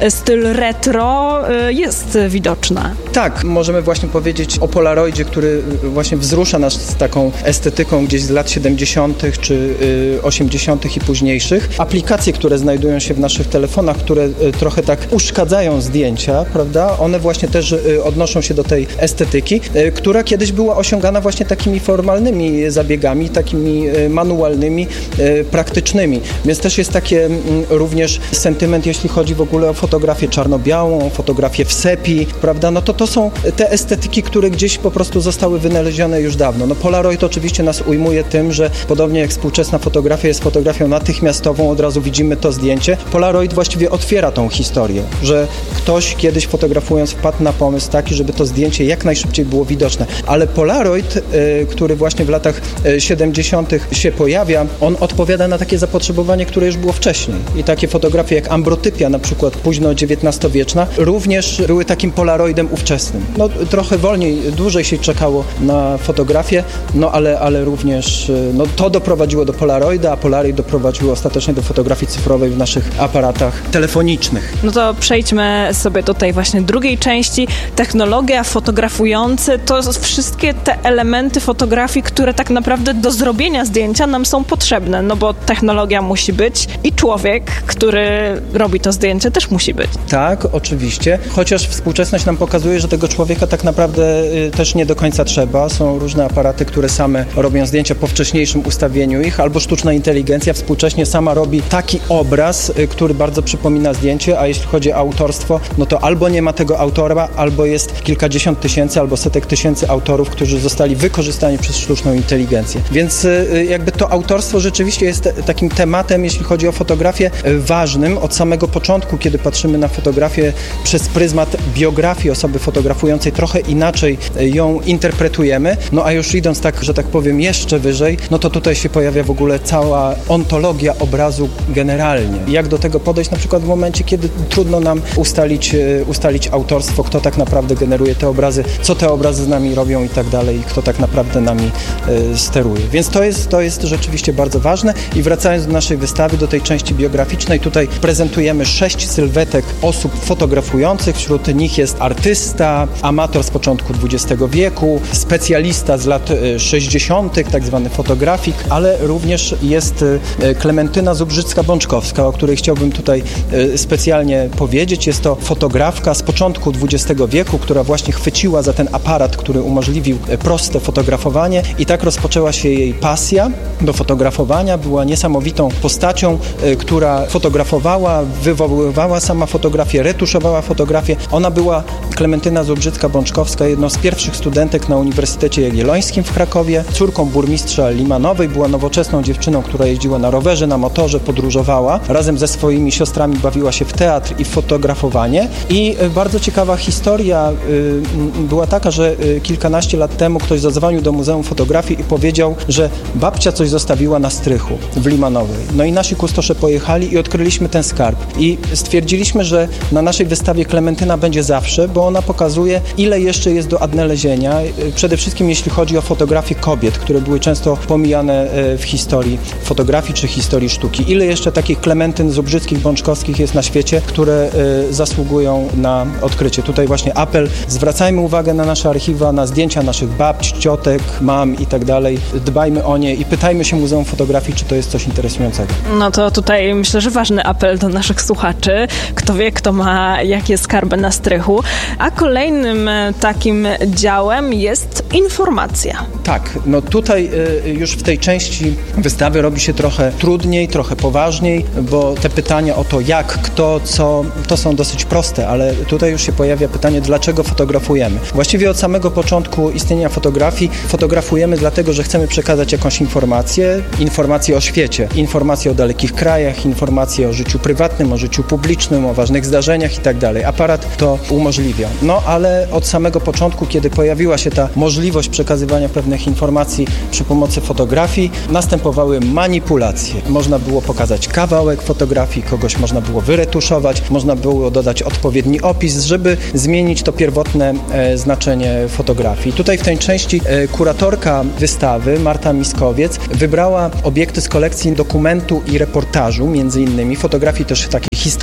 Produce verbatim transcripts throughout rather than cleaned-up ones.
styl retro jest widoczna. Tak, możemy właśnie powiedzieć o Polaroidzie, który właśnie wzrusza nas z taką estetyką gdzieś z lat siedemdziesiątych czy osiemdziesiątych i późniejszych. Aplikacje, które znajdują się w naszych telefonach, które trochę tak uszkadzają zdjęcia, prawda? One właśnie też odnoszą się do tej estetyki, która kiedyś była osiągana właśnie takimi formalnymi zabiegami, takimi manualnymi, praktycznymi. Więc też jest takie również sentyment, jeśli chodzi w ogóle o fotografię czarno-białą, fotografię w sepi, prawda? No to to są te estetyki, które gdzieś po prostu zostały wynalezione już dawno. No Polaroid oczywiście nas ujmuje tym, że podobnie jak współczesna fotografia jest fotografią natychmiastową, od razu widzimy to zdjęcie. Polaroid właściwie otwiera tą historię, że ktoś kiedyś fotografując wpadł na pomysł taki, żeby to zdjęcie jak najszybciej było widoczne. Ale Polaroid, y, który właśnie w latach siedemdziesiątych się pojawia, on odpowiada na takie zapotrzebowanie, które już było wcześniej. I takie fotografie jak ambrotypia, na przykład późno dziewiętnastowieczna, również były takim Polaroidem ówczesnym. No trochę wolniej, dłużej się czekało na fotografię, no ale, ale również no, to doprowadziło do Polaroida, a Polaroid doprowadziło ostatecznie do fotografii cyfrowej w naszych aparatach telefonicznych. No to przejdźmy sobie do tej właśnie drugiej części. Technologia, fotografujący, to wszystkie te elementy fotografii, które tak naprawdę do zrobienia zdjęcia nam są potrzebne, no bo technologia musi być i człowiek, który robi to zdjęcie, też musi być. Tak, oczywiście, chociaż współczesność nam pokazuje, że tego człowieka tak naprawdę y, też nie do końca trzeba. Są różne aparaty, które same robią zdjęcia po wcześniejszym ustawieniu ich, albo sztuczna inteligencja współcześnie sama robi taki obraz, y, który bardzo przypomina zdjęcie, a jeśli chodzi o autorstwo, no to albo nie ma tego autora, albo jest kilkadziesiąt tysięcy, albo setek tysięcy autorów, którzy zostali wykorzystani przez sztuczną inteligencję. Więc y, jakby to autorstwo rzeczywiście jest takim tematem, jeśli chodzi o fotografię, y, ważnym od samego początku, kiedy patrzymy na fotografię przez pryzmat biografii osoby fotografującej, trochę inaczej ją interpretujemy, no a już idąc tak, że tak powiem, jeszcze wyżej, no to tutaj się pojawia w ogóle cała ontologia obrazu generalnie. Jak do tego podejść na przykład w momencie, kiedy trudno nam ustalić, ustalić autorstwo, kto tak naprawdę generuje te obrazy, co te obrazy z nami robią i tak dalej, kto tak naprawdę nami y, steruje. Więc to jest, to jest rzeczywiście bardzo ważne i wracając do naszej wystawy, do tej części biograficznej, tutaj prezentujemy sześć sylwetek osób fotografujących, wśród nich jest artysta, amator z początku dwudziestego wieku, specjalista z lat sześćdziesiątych, tak zwany fotografik, ale również jest Klementyna Zubrzycka-Bączkowska, o której chciałbym tutaj specjalnie powiedzieć. Jest to fotografka z początku dwudziestego wieku, która właśnie chwyciła za ten aparat, który umożliwił proste fotografowanie i tak rozpoczęła się jej pasja do fotografowania. Była niesamowitą postacią, która fotografowała, wywoływała sama fotografię, retuszowała fotografię. Ona była, Klementyna Zubrzycka-Bączkowska, jedną z pierwszych studentek na Uniwersytecie Jagiellońskim w Krakowie, córką burmistrza Limanowej, była nowoczesną dziewczyną, która jeździła na rowerze, na motorze, podróżowała. Razem ze swoimi siostrami bawiła się w teatr i w fotografowanie. I bardzo ciekawa historia y, była taka, że y, kilkanaście lat temu ktoś zadzwonił do Muzeum Fotografii i powiedział, że babcia coś zostawiła na strychu w Limanowej. No i nasi kustosze pojechali i odkryliśmy ten skarb. I stwierdziliśmy, że na naszej wystawie Klementyna będzie zawsze, bo ona pokazuje, ile jeszcze jest do odnalezienia. Przede wszystkim jeśli chodzi o fotografie kobiet, które były często pomijane w historii fotografii czy historii sztuki. Ile jeszcze takich Klementyn Zubrzyckich, Bączkowskich jest na świecie, które y, zasługują na odkrycie. Tutaj właśnie apel, zwracajmy uwagę na nasze archiwa, na zdjęcia naszych babć, ciotek, mam i tak dalej. Dbajmy o nie i pytajmy się Muzeum Fotografii, czy to jest coś interesującego. No to tutaj myślę, że ważny apel do naszych słuchaczy. Kto wie, kto ma jakie skarby na strychu. A kolejnym takim działem jest informacja. Tak, no tutaj y, już w tej części wystawy robi się trochę trudniej, trochę poważniej, bo te pytania o to jak, kto, co, to są dosyć proste, ale tutaj już się pojawia pytanie, dlaczego fotografujemy. Właściwie od samego początku istnienia fotografii fotografujemy dlatego, że chcemy przekazać jakąś informację, informację o świecie, informację o dalekich krajach, informację o życiu prywatnym, o życiu publicznym, o ważnych zdarzeniach i tak dalej. Aparat to umożliwia. No ale od samego początku, kiedy pojawiła się ta możliwość przekazywania pewnych informacji przy pomocy fotografii, następowały manipulacje. Można było pokazać kawałek fotografii, kogoś można było wyretuszować, można było dodać odpowiedni opis, żeby zmienić to pierwotne e, znaczenie fotografii. Tutaj w tej części e, kuratorka wystawy, Marta Miskowiec, wybrała obiekty z kolekcji dokumentu i reportażu, między innymi fotografii też takiej historycznej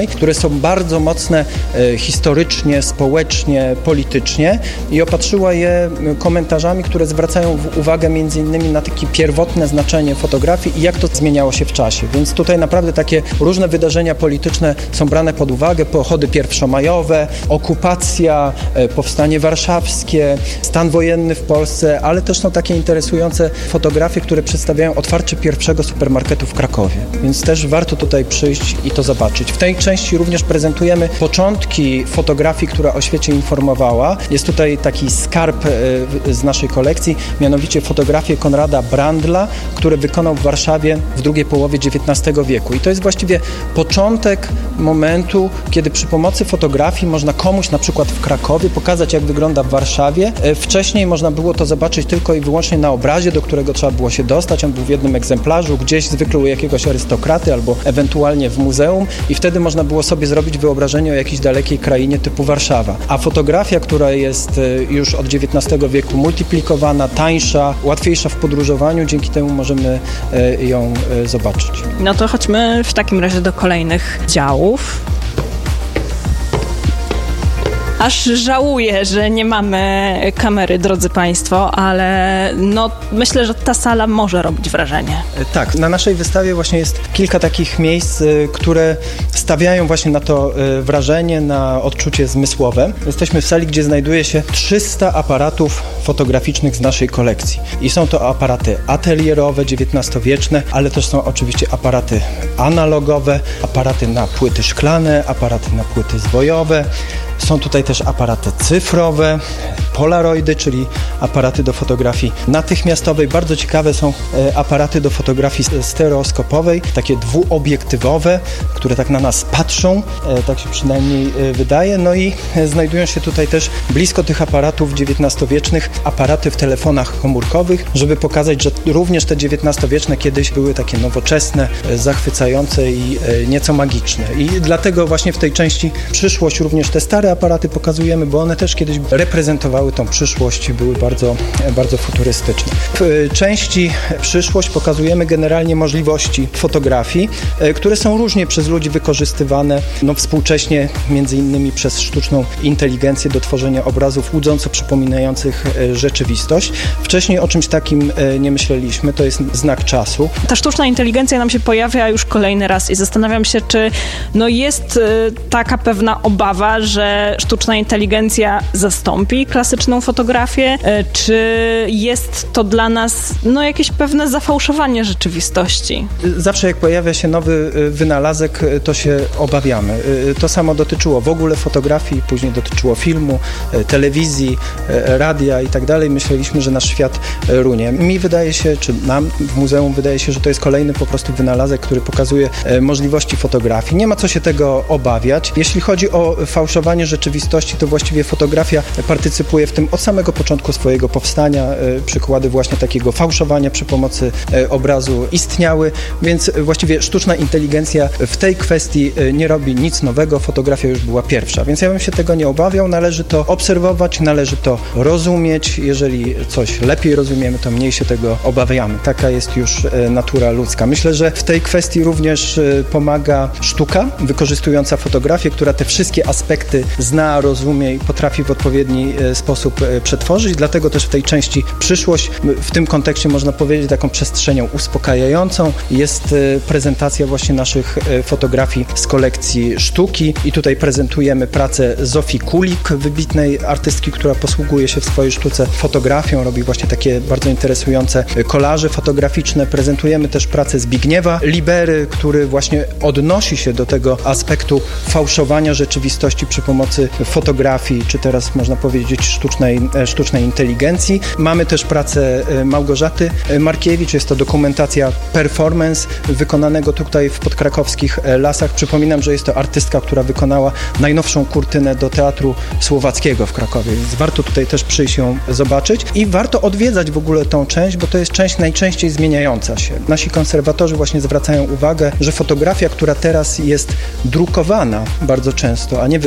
które są bardzo mocne e, historycznie, społecznie, politycznie i opatrzyła je komentarzami, które zwracają uwagę między innymi na takie pierwotne znaczenie fotografii i jak to zmieniało się w czasie. Więc tutaj naprawdę takie różne wydarzenia polityczne są brane pod uwagę, pochody pierwszomajowe, okupacja, e, powstanie warszawskie, stan wojenny w Polsce, ale też są takie interesujące fotografie, które przedstawiają otwarcie pierwszego supermarketu w Krakowie. Więc też warto tutaj przyjść i to zobaczyć. W tej części również prezentujemy początki fotografii, która o świecie informowała. Jest tutaj taki skarb e, z naszej kolekcji, mianowicie fotografię Konrada Brandla, który wykonał w Warszawie w drugiej połowie dziewiętnastego wieku. I to jest właściwie początek momentu, kiedy przy pomocy fotografii można komuś na przykład w Krakowie pokazać, jak wygląda w Warszawie. Wcześniej można było to zobaczyć tylko i wyłącznie na obrazie, do którego trzeba było się dostać. On był w jednym egzemplarzu, gdzieś zwykle u jakiegoś arystokraty albo ewentualnie w muzeum i wtedy można było sobie zrobić wyobrażenie o jakiejś dalekiej krainie typu Warszawa. A fotografia, która jest już od dziewiętnastego wieku multiplikowana, tańsza, łatwiejsza w podróżowaniu, dzięki temu możemy ją zobaczyć. No to chodźmy w takim razie do kolejnych działów. Aż żałuję, że nie mamy kamery, drodzy Państwo, ale no, myślę, że ta sala może robić wrażenie. Tak, na naszej wystawie właśnie jest kilka takich miejsc, które stawiają właśnie na to wrażenie, na odczucie zmysłowe. Jesteśmy w sali, gdzie znajduje się trzysta aparatów fotograficznych z naszej kolekcji. I są to aparaty atelierowe, dziewiętnastowieczne, ale też są oczywiście aparaty analogowe, aparaty na płyty szklane, aparaty na płyty zwojowe. Są tutaj też aparaty cyfrowe, polaroidy, czyli aparaty do fotografii natychmiastowej. Bardzo ciekawe są e, aparaty do fotografii stereoskopowej, takie dwuobiektywowe, które tak na nas patrzą, e, tak się przynajmniej e, wydaje. No i e, znajdują się tutaj też blisko tych aparatów dziewiętnastowiecznych aparaty w telefonach komórkowych, żeby pokazać, że również te dziewiętnastowieczne kiedyś były takie nowoczesne, e, zachwycające i e, nieco magiczne. I dlatego właśnie w tej części przyszłość również te stare aparaty pokazujemy, bo one też kiedyś reprezentowały tą przyszłość i były bardzo, bardzo futurystyczne. W części przyszłość pokazujemy generalnie możliwości fotografii, które są różnie przez ludzi wykorzystywane, no współcześnie między innymi przez sztuczną inteligencję do tworzenia obrazów łudząco przypominających rzeczywistość. Wcześniej o czymś takim nie myśleliśmy, to jest znak czasu. Ta sztuczna inteligencja nam się pojawia już kolejny raz i zastanawiam się, czy no jest taka pewna obawa, że sztuczna inteligencja zastąpi klasyczną fotografię, czy jest to dla nas no, jakieś pewne zafałszowanie rzeczywistości? Zawsze jak pojawia się nowy wynalazek, to się obawiamy. To samo dotyczyło w ogóle fotografii, później dotyczyło filmu, telewizji, radia i tak dalej. Myśleliśmy, że nasz świat runie. Mi wydaje się, czy nam w muzeum wydaje się, że to jest kolejny po prostu wynalazek, który pokazuje możliwości fotografii. Nie ma co się tego obawiać. Jeśli chodzi o fałszowanie rzeczywistości, to właściwie fotografia partycypuje w tym od samego początku swojego powstania. Przykłady właśnie takiego fałszowania przy pomocy obrazu istniały, więc właściwie sztuczna inteligencja w tej kwestii nie robi nic nowego. Fotografia już była pierwsza, więc ja bym się tego nie obawiał. Należy to obserwować, należy to rozumieć. Jeżeli coś lepiej rozumiemy, to mniej się tego obawiamy. Taka jest już natura ludzka. Myślę, że w tej kwestii również pomaga sztuka wykorzystująca fotografię, która te wszystkie aspekty zna, rozumie i potrafi w odpowiedni sposób przetworzyć. Dlatego też w tej części przyszłość, w tym kontekście można powiedzieć taką przestrzenią uspokajającą. Jest prezentacja właśnie naszych fotografii z kolekcji sztuki i tutaj prezentujemy pracę Zofii Kulik, wybitnej artystki, która posługuje się w swojej sztuce fotografią, robi właśnie takie bardzo interesujące kolaże fotograficzne. Prezentujemy też pracę Zbigniewa Libery, który właśnie odnosi się do tego aspektu fałszowania rzeczywistości przy pomocy fotografii, czy teraz można powiedzieć sztucznej, sztucznej inteligencji. Mamy też pracę Małgorzaty Markiewicz, jest to dokumentacja performance wykonanego tutaj w podkrakowskich lasach. Przypominam, że jest to artystka, która wykonała najnowszą kurtynę do Teatru Słowackiego w Krakowie, więc warto tutaj też przyjść ją zobaczyć i warto odwiedzać w ogóle tą część, bo to jest część najczęściej zmieniająca się. Nasi konserwatorzy właśnie zwracają uwagę, że fotografia, która teraz jest drukowana bardzo często, a nie wywoływana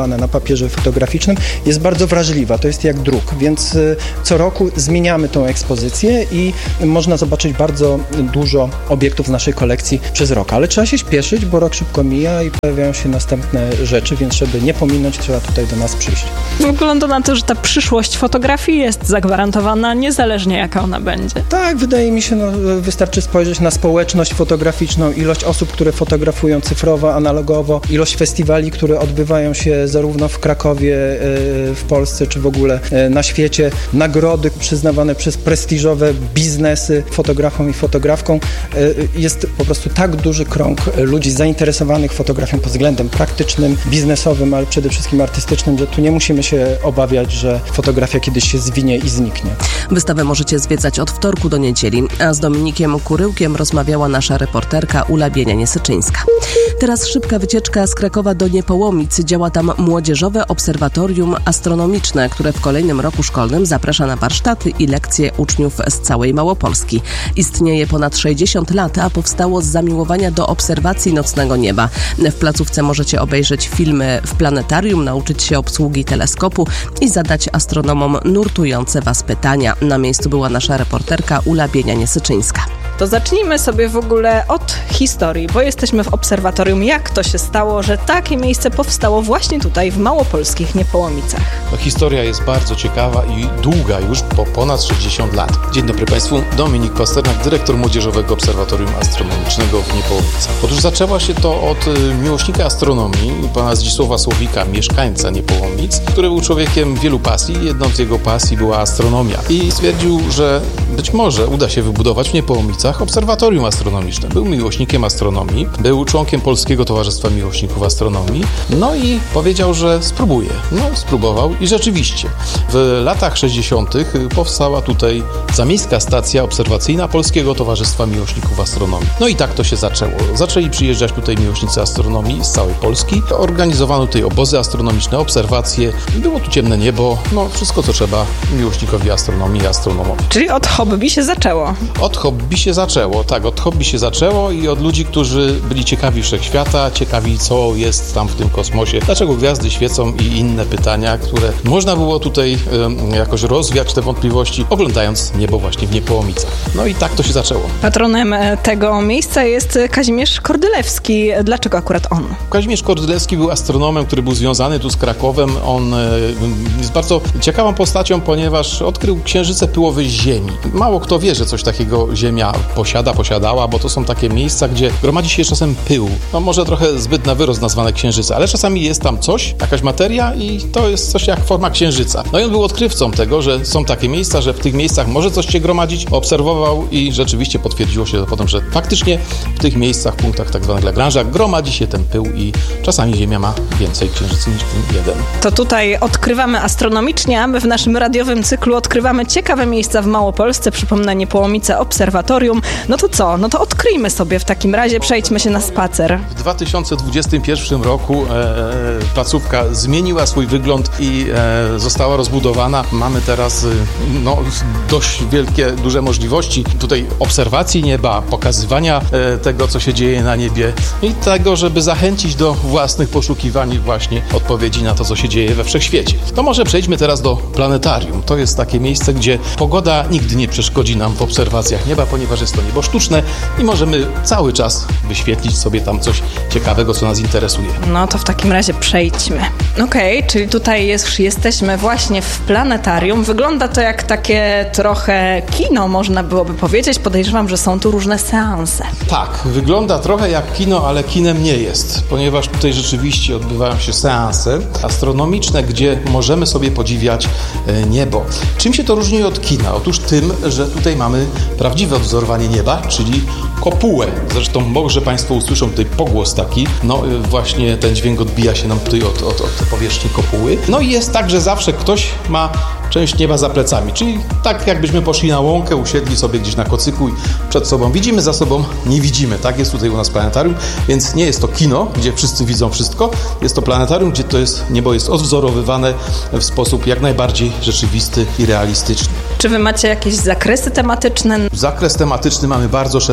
produkowane na papierze fotograficznym, jest bardzo wrażliwa. To jest jak druk, więc co roku zmieniamy tą ekspozycję i można zobaczyć bardzo dużo obiektów z naszej kolekcji przez rok. Ale trzeba się śpieszyć, bo rok szybko mija i pojawiają się następne rzeczy, więc żeby nie pominąć, trzeba tutaj do nas przyjść. Wygląda na to, że ta przyszłość fotografii jest zagwarantowana, niezależnie jaka ona będzie. Tak, wydaje mi się, no, wystarczy spojrzeć na społeczność fotograficzną, ilość osób, które fotografują cyfrowo, analogowo, ilość festiwali, które odbywają się zarówno w Krakowie, w Polsce, czy w ogóle na świecie, nagrody przyznawane przez prestiżowe biznesy fotografom i fotografkom. Jest po prostu tak duży krąg ludzi zainteresowanych fotografią pod względem praktycznym, biznesowym, ale przede wszystkim artystycznym, że tu nie musimy się obawiać, że fotografia kiedyś się zwinie i zniknie. Wystawę możecie zwiedzać od wtorku do niedzieli, a z Dominikiem Kuryłkiem rozmawiała nasza reporterka Ula Bienianie-Syczyńska. Teraz szybka wycieczka z Krakowa do Niepołomic. Działa tam Młodzieżowe Obserwatorium Astronomiczne, które w kolejnym roku szkolnym zaprasza na warsztaty i lekcje uczniów z całej Małopolski. Istnieje ponad sześćdziesiąt lat, a powstało z zamiłowania do obserwacji nocnego nieba. W placówce możecie obejrzeć filmy w planetarium, nauczyć się obsługi teleskopu i zadać astronomom nurtujące Was pytania. Na miejscu była nasza reporterka Ula Bienianie-Syczyńska. To zacznijmy sobie w ogóle od historii, bo jesteśmy w obserwatorium. Jak to się stało, że takie miejsce powstało właśnie tutaj w małopolskich Niepołomicach? No, historia jest bardzo ciekawa i długa już, po ponad sześćdziesiąt lat. Dzień dobry Państwu, Dominik Pasternak, dyrektor Młodzieżowego Obserwatorium Astronomicznego w Niepołomicach. Otóż zaczęło się to od miłośnika astronomii, pana Zdzisława Słowika, mieszkańca Niepołomic, który był człowiekiem wielu pasji. Jedną z jego pasji była astronomia i stwierdził, że być może uda się wybudować w Niepołomicach obserwatorium astronomiczne. Był miłośnikiem astronomii, był członkiem Polskiego Towarzystwa Miłośników Astronomii, no i powiedział, że spróbuje. No, spróbował i rzeczywiście w latach sześćdziesiątych powstała tutaj zamiejska stacja obserwacyjna Polskiego Towarzystwa Miłośników Astronomii. No i tak to się zaczęło. Zaczęli przyjeżdżać tutaj miłośnicy astronomii z całej Polski. Organizowano tutaj obozy astronomiczne, obserwacje. Było tu ciemne niebo, no wszystko co trzeba miłośnikowi astronomii i astronomowi. Czyli od hobby się zaczęło. Od hobby się zaczęło, tak, od hobby się zaczęło i od ludzi, którzy byli ciekawi wszechświata, ciekawi co jest tam w tym kosmosie, dlaczego gwiazdy świecą i inne pytania, które można było tutaj y, jakoś rozwiać te wątpliwości, oglądając niebo właśnie w Niepołomicach. No i tak to się zaczęło. Patronem tego miejsca jest Kazimierz Kordylewski. Dlaczego akurat on? Kazimierz Kordylewski był astronomem, który był związany tu z Krakowem. On y, jest bardzo ciekawą postacią, ponieważ odkrył księżyce pyłowe z Ziemi. Mało kto wie, że coś takiego Ziemia posiada, posiadała, bo to są takie miejsca, gdzie gromadzi się czasem pył. No może trochę zbyt na wyrost nazwane księżyce, ale czasami jest tam coś, jakaś materia i to jest coś jak forma księżyca. No i on był odkrywcą tego, że są takie miejsca, że w tych miejscach może coś się gromadzić, obserwował i rzeczywiście potwierdziło się to potem, że faktycznie w tych miejscach, punktach tak zwanych Lagrange'a gromadzi się ten pył i czasami Ziemia ma więcej księżycy niż ten jeden. To tutaj odkrywamy astronomicznie, a my w naszym radiowym cyklu odkrywamy ciekawe miejsca w Małopolsce. Przypomnę, Niepołomice Obserwatorium. No to co? No to odkryjmy sobie w takim razie, przejdźmy się na spacer. W dwa tysiące dwudziestym pierwszym roku e, placówka zmieniła swój wygląd i e, została rozbudowana. Mamy teraz e, no, dość wielkie, duże możliwości tutaj obserwacji nieba, pokazywania e, tego, co się dzieje na niebie i tego, żeby zachęcić do własnych poszukiwań właśnie odpowiedzi na to, co się dzieje we wszechświecie. To może przejdźmy teraz do planetarium. To jest takie miejsce, gdzie pogoda nigdy nie przeszkodzi nam w obserwacjach nieba, ponieważ jest to niebo sztuczne i możemy cały czas wyświetlić sobie tam coś ciekawego, co nas interesuje. No to w takim razie przejdźmy. Okej, okay, czyli tutaj jest, jesteśmy właśnie w planetarium. Wygląda to jak takie trochę kino, można byłoby powiedzieć. Podejrzewam, że są tu różne seanse. Tak, wygląda trochę jak kino, ale kinem nie jest, ponieważ tutaj rzeczywiście odbywają się seanse astronomiczne, gdzie możemy sobie podziwiać niebo. Czym się to różni od kina? Otóż tym, że tutaj mamy prawdziwe odwzorowanie nieba, czyli kopułę. Zresztą może Państwo usłyszą tutaj pogłos taki, no właśnie ten dźwięk odbija się nam tutaj od, od, od powierzchni kopuły. No i jest tak, że zawsze ktoś ma część nieba za plecami, czyli tak jakbyśmy poszli na łąkę, usiedli sobie gdzieś na kocyku i przed sobą widzimy, za sobą nie widzimy. Tak jest tutaj u nas planetarium, więc nie jest to kino, gdzie wszyscy widzą wszystko, jest to planetarium, gdzie to jest, niebo jest odwzorowywane w sposób jak najbardziej rzeczywisty i realistyczny. Czy wy macie jakieś zakresy tematyczne? Zakres tematyczny mamy bardzo szeroki, mamy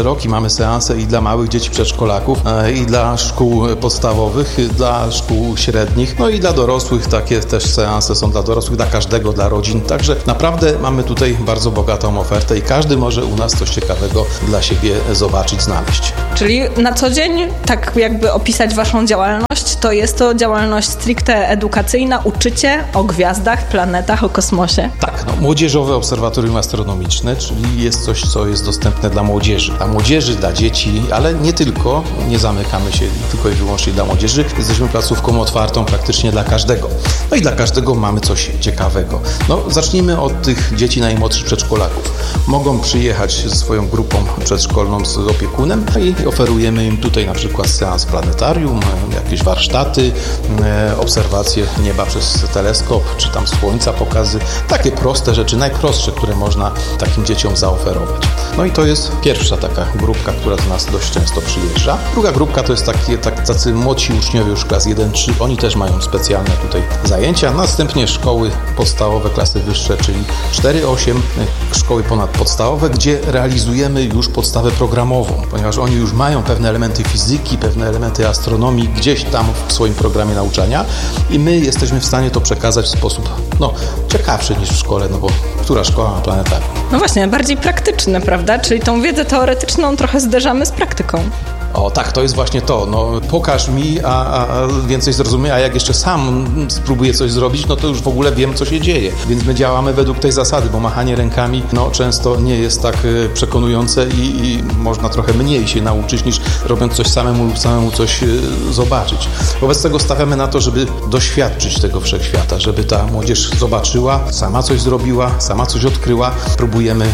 mamy seanse i dla małych dzieci przedszkolaków, i dla szkół podstawowych, i dla szkół średnich, no i dla dorosłych. Takie też seanse są dla dorosłych, dla każdego, dla rodzin. Także naprawdę mamy tutaj bardzo bogatą ofertę i każdy może u nas coś ciekawego dla siebie zobaczyć, znaleźć. Czyli na co dzień, tak jakby opisać waszą działalność, to jest to działalność stricte edukacyjna, uczycie o gwiazdach, planetach, o kosmosie? Tak, no, Młodzieżowe Obserwatorium Astronomiczne, czyli jest coś, co jest dostępne dla młodzieży. Dla młodzieży, dla dzieci, ale nie tylko, nie zamykamy się tylko i wyłącznie dla młodzieży. Jesteśmy placówką otwartą praktycznie dla każdego. No i dla każdego mamy coś ciekawego. No, zacznijmy od tych dzieci najmłodszych przedszkolaków. Mogą przyjechać ze swoją grupą przedszkolną z opiekunem i oferujemy im tutaj na przykład seans planetarium, jakieś warsztaty, obserwacje nieba przez teleskop, czy tam słońca, pokazy. Takie proste rzeczy, najprostsze, które można takim dzieciom zaoferować. No i to jest pierwsza taka grupka, która do nas dość często przyjeżdża. Druga grupka to jest takie, tak, tacy młodsi uczniowie już klas jeden trzy. Oni też mają specjalne tutaj zajęcia. Następnie szkoły podstawowe, klasy wyższe, czyli cztery osiem, szkoły ponadpodstawowe, gdzie realizujemy już podstawę programową, ponieważ oni już mają pewne elementy fizyki, pewne elementy astronomii gdzieś tam w swoim programie nauczania i my jesteśmy w stanie to przekazać w sposób no, ciekawszy niż w szkole, no bo która szkoła ma planetarium? No właśnie, bardziej praktyczne, prawda? Czyli tą wiedzę teoretyczną trochę zderzamy z praktyką. O tak, to jest właśnie to. No, pokaż mi, a, a, a więcej zrozumie, a jak jeszcze sam spróbuję coś zrobić, no to już w ogóle wiem, co się dzieje. Więc my działamy według tej zasady, bo machanie rękami no, często nie jest tak przekonujące i, i można trochę mniej się nauczyć, niż robiąc coś samemu lub samemu coś y, zobaczyć. Wobec tego stawiamy na to, żeby doświadczyć tego wszechświata, żeby ta młodzież zobaczyła, sama coś zrobiła, sama coś odkryła. Próbujemy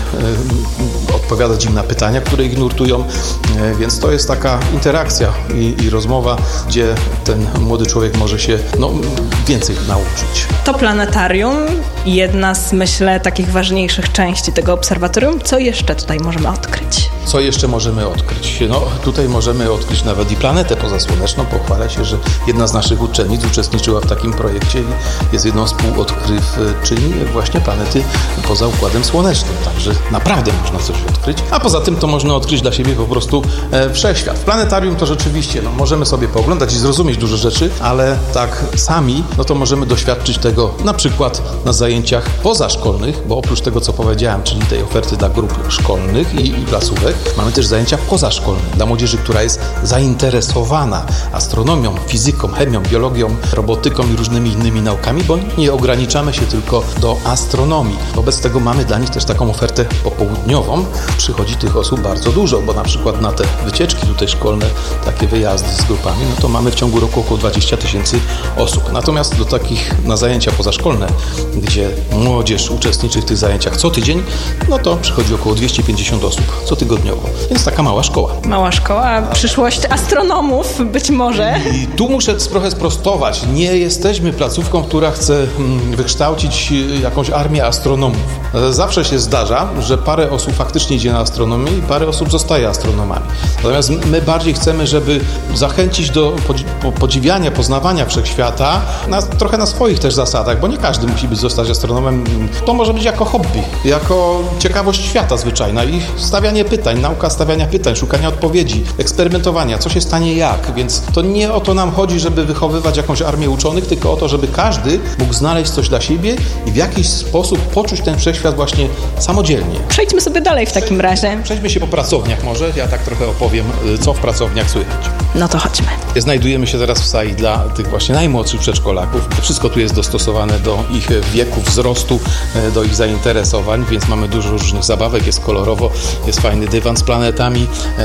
y, odpowiadać im na pytania, które ich nurtują, y, więc to jest taka interakcja i, i rozmowa, gdzie ten młody człowiek może się no, więcej nauczyć. To planetarium, jedna z, myślę, takich ważniejszych części tego obserwatorium. Co jeszcze tutaj możemy odkryć? Co jeszcze możemy odkryć? No, tutaj możemy odkryć nawet i planetę pozasłoneczną. Pochwalę się, że jedna z naszych uczennic uczestniczyła w takim projekcie i jest jedną z współodkrywczyń właśnie planety poza Układem Słonecznym. Także naprawdę można coś odkryć. A poza tym to można odkryć dla siebie po prostu e, wszechświat. W planetarium to rzeczywiście no, możemy sobie pooglądać i zrozumieć dużo rzeczy, ale tak sami, no to możemy doświadczyć tego na przykład na zajęciach pozaszkolnych, bo oprócz tego, co powiedziałem, czyli tej oferty dla grup szkolnych i, i placówek, mamy też zajęcia pozaszkolne dla młodzieży, która jest zainteresowana astronomią, fizyką, chemią, biologią, robotyką i różnymi innymi naukami, bo nie ograniczamy się tylko do astronomii. Wobec tego mamy dla nich też taką ofertę popołudniową. Przychodzi tych osób bardzo dużo, bo na przykład na te wycieczki tutaj szkolne, takie wyjazdy z grupami, no to mamy w ciągu roku około dwadzieścia tysięcy osób. Natomiast do takich na zajęcia pozaszkolne, gdzie młodzież uczestniczy w tych zajęciach co tydzień, no to przychodzi około dwieście pięćdziesiąt osób co tygodniowo. Więc taka mała szkoła. Mała szkoła, przyszłość astronomów być może. I tu muszę trochę sprostować. Nie jesteśmy placówką, która chce wykształcić jakąś armię astronomów. Zawsze się zdarza, że parę osób faktycznie idzie na astronomię i parę osób zostaje astronomami. Natomiast my bardziej chcemy, żeby zachęcić do podziwiania, poznawania wszechświata na, trochę na swoich też zasadach, bo nie każdy musi być zostać astronomem. To może być jako hobby, jako ciekawość świata zwyczajna i stawianie pytań, nauka stawiania pytań, szukania odpowiedzi, eksperymentowania, co się stanie jak. Więc to nie o to nam chodzi, żeby wychowywać jakąś armię uczonych, tylko o to, żeby każdy mógł znaleźć coś dla siebie i w jakiś sposób poczuć ten wszechświat właśnie samodzielnie. Przejdźmy sobie dalej w takim razie. Przejdźmy się po pracowniach może. Ja tak trochę opowiem, co w pracowniach słychać. No to chodźmy. Znajdujemy się teraz w sali dla tych właśnie najmłodszych przedszkolaków. Wszystko tu jest dostosowane do ich wieku, wzrostu, do ich zainteresowań, więc mamy dużo różnych zabawek, jest kolorowo, jest fajny dywan z planetami,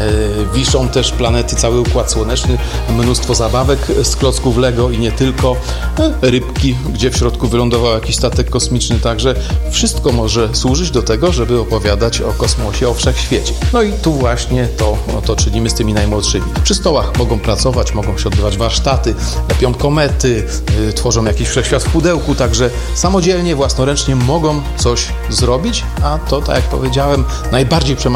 wiszą też planety, cały Układ Słoneczny, mnóstwo zabawek z klocków Lego i nie tylko, rybki, gdzie w środku wylądował jakiś statek kosmiczny, także wszystko może służyć do tego, żeby opowiadać o kosmosie, o wszechświecie. No i tu właśnie to, to czynimy z tymi najmłodszymi. Przy stołach mogą pracować, mogą się odbywać warsztaty, lepią komety, yy, tworzą jakiś wszechświat w pudełku, także samodzielnie, własnoręcznie mogą coś zrobić, a to, tak jak powiedziałem, najbardziej przemawia do wyobraźni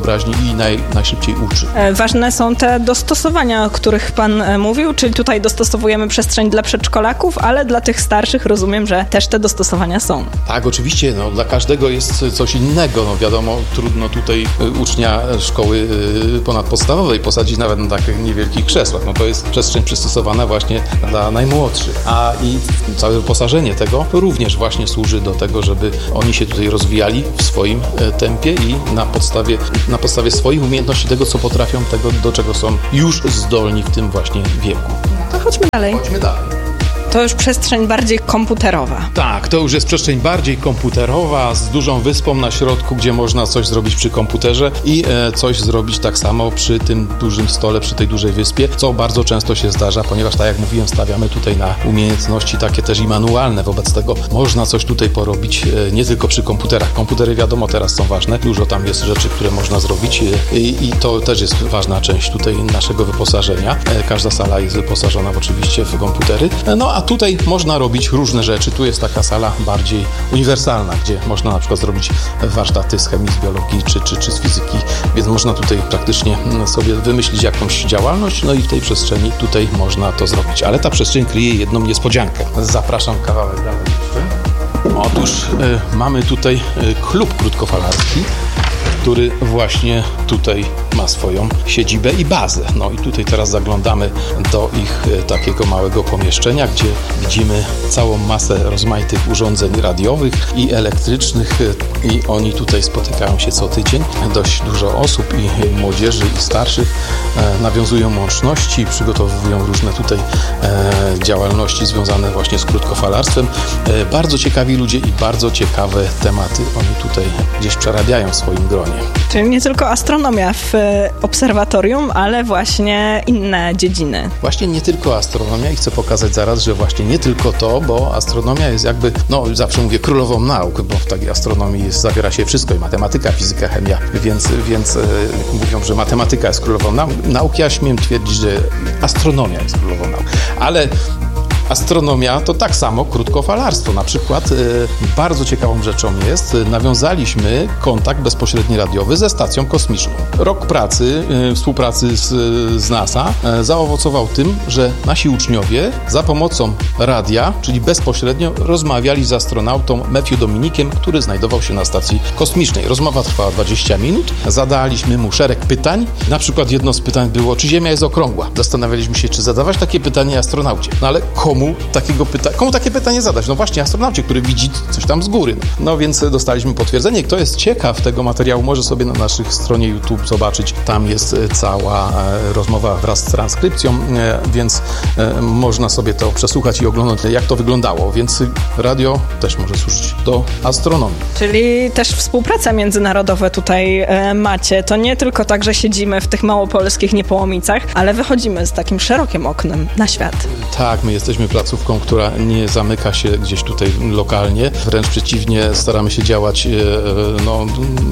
wyobraźni i naj, najszybciej uczy. Ważne są te dostosowania, o których Pan mówił, czyli tutaj dostosowujemy przestrzeń dla przedszkolaków, ale dla tych starszych rozumiem, że też te dostosowania są. Tak, oczywiście, no, dla każdego jest coś innego. No, wiadomo, trudno tutaj ucznia szkoły ponadpodstawowej posadzić nawet na takich niewielkich krzesłach. No, to jest przestrzeń przystosowana właśnie dla najmłodszych. A i całe wyposażenie tego również właśnie służy do tego, żeby oni się tutaj rozwijali w swoim tempie i na podstawie, na podstawie swoich umiejętności, tego co potrafią, tego do czego są już zdolni w tym właśnie wieku. To chodźmy dalej. Chodźmy dalej. To już przestrzeń bardziej komputerowa. Tak, to już jest przestrzeń bardziej komputerowa, z dużą wyspą na środku, gdzie można coś zrobić przy komputerze i e, coś zrobić tak samo przy tym dużym stole, przy tej dużej wyspie, co bardzo często się zdarza, ponieważ tak jak mówiłem, stawiamy tutaj na umiejętności takie też i manualne, wobec tego można coś tutaj porobić e, nie tylko przy komputerach. Komputery wiadomo teraz są ważne, dużo tam jest rzeczy, które można zrobić e, i to też jest ważna część tutaj naszego wyposażenia. E, każda sala jest wyposażona oczywiście w komputery, e, no a tutaj można robić różne rzeczy. Tu jest taka sala bardziej uniwersalna, gdzie można na przykład zrobić warsztaty z chemii, z biologii czy, czy, czy z fizyki, więc można tutaj praktycznie sobie wymyślić jakąś działalność, no i w tej przestrzeni tutaj można to zrobić. Ale ta przestrzeń kryje jedną niespodziankę. Zapraszam kawałek dalej jeszcze. Otóż y, mamy tutaj y, klub krótkofalarski, który właśnie tutaj ma swoją siedzibę i bazę. No i tutaj teraz zaglądamy do ich e, takiego małego pomieszczenia, gdzie widzimy całą masę rozmaitych urządzeń radiowych i elektrycznych e, i oni tutaj spotykają się co tydzień. Dość dużo osób i, i młodzieży i starszych e, nawiązują łączności, przygotowują różne tutaj e, działalności związane właśnie z krótkofalarstwem. E, bardzo ciekawi ludzie i bardzo ciekawe tematy oni tutaj gdzieś przerabiają w swoim gronie. Czyli nie tylko astronomia w obserwatorium, ale właśnie inne dziedziny. Właśnie nie tylko astronomia i chcę pokazać zaraz, że właśnie nie tylko to, bo astronomia jest jakby, no zawsze mówię królową nauk, bo w takiej astronomii jest, zawiera się wszystko i matematyka, fizyka, chemia, więc, więc e, mówią, że matematyka jest królową nauk. nauk. Ja śmiem twierdzić, że astronomia jest królową nauk, ale astronomia to tak samo krótkofalarstwo. Na przykład e, bardzo ciekawą rzeczą jest, e, nawiązaliśmy kontakt bezpośredni radiowy ze stacją kosmiczną. Rok pracy, e, współpracy z, z NASA e, zaowocował tym, że nasi uczniowie za pomocą radia, czyli bezpośrednio rozmawiali z astronautą Matthew Dominikiem, który znajdował się na stacji kosmicznej. Rozmowa trwała dwadzieścia minut, zadaliśmy mu szereg pytań. Na przykład jedno z pytań było, czy Ziemia jest okrągła. Zastanawialiśmy się, czy zadawać takie pytanie astronaucie. No ale komu Komu, takiego pyta- komu takie pytanie zadać? No właśnie astronaucie, który widzi coś tam z góry. No więc dostaliśmy potwierdzenie. Kto jest ciekaw tego materiału, może sobie na naszej stronie YouTube zobaczyć. Tam jest cała e, rozmowa wraz z transkrypcją, e, więc e, można sobie to przesłuchać i oglądać, jak to wyglądało. Więc radio też może służyć do astronomii. Czyli też współpraca międzynarodowa tutaj e, macie. To nie tylko tak, że siedzimy w tych małopolskich Niepołomicach, ale wychodzimy z takim szerokim oknem na świat. Tak, my jesteśmy placówką, która nie zamyka się gdzieś tutaj lokalnie, wręcz przeciwnie, staramy się działać no,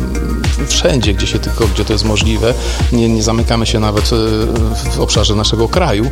wszędzie, gdzie się tylko, gdzie to jest możliwe. Nie, nie zamykamy się nawet w obszarze naszego kraju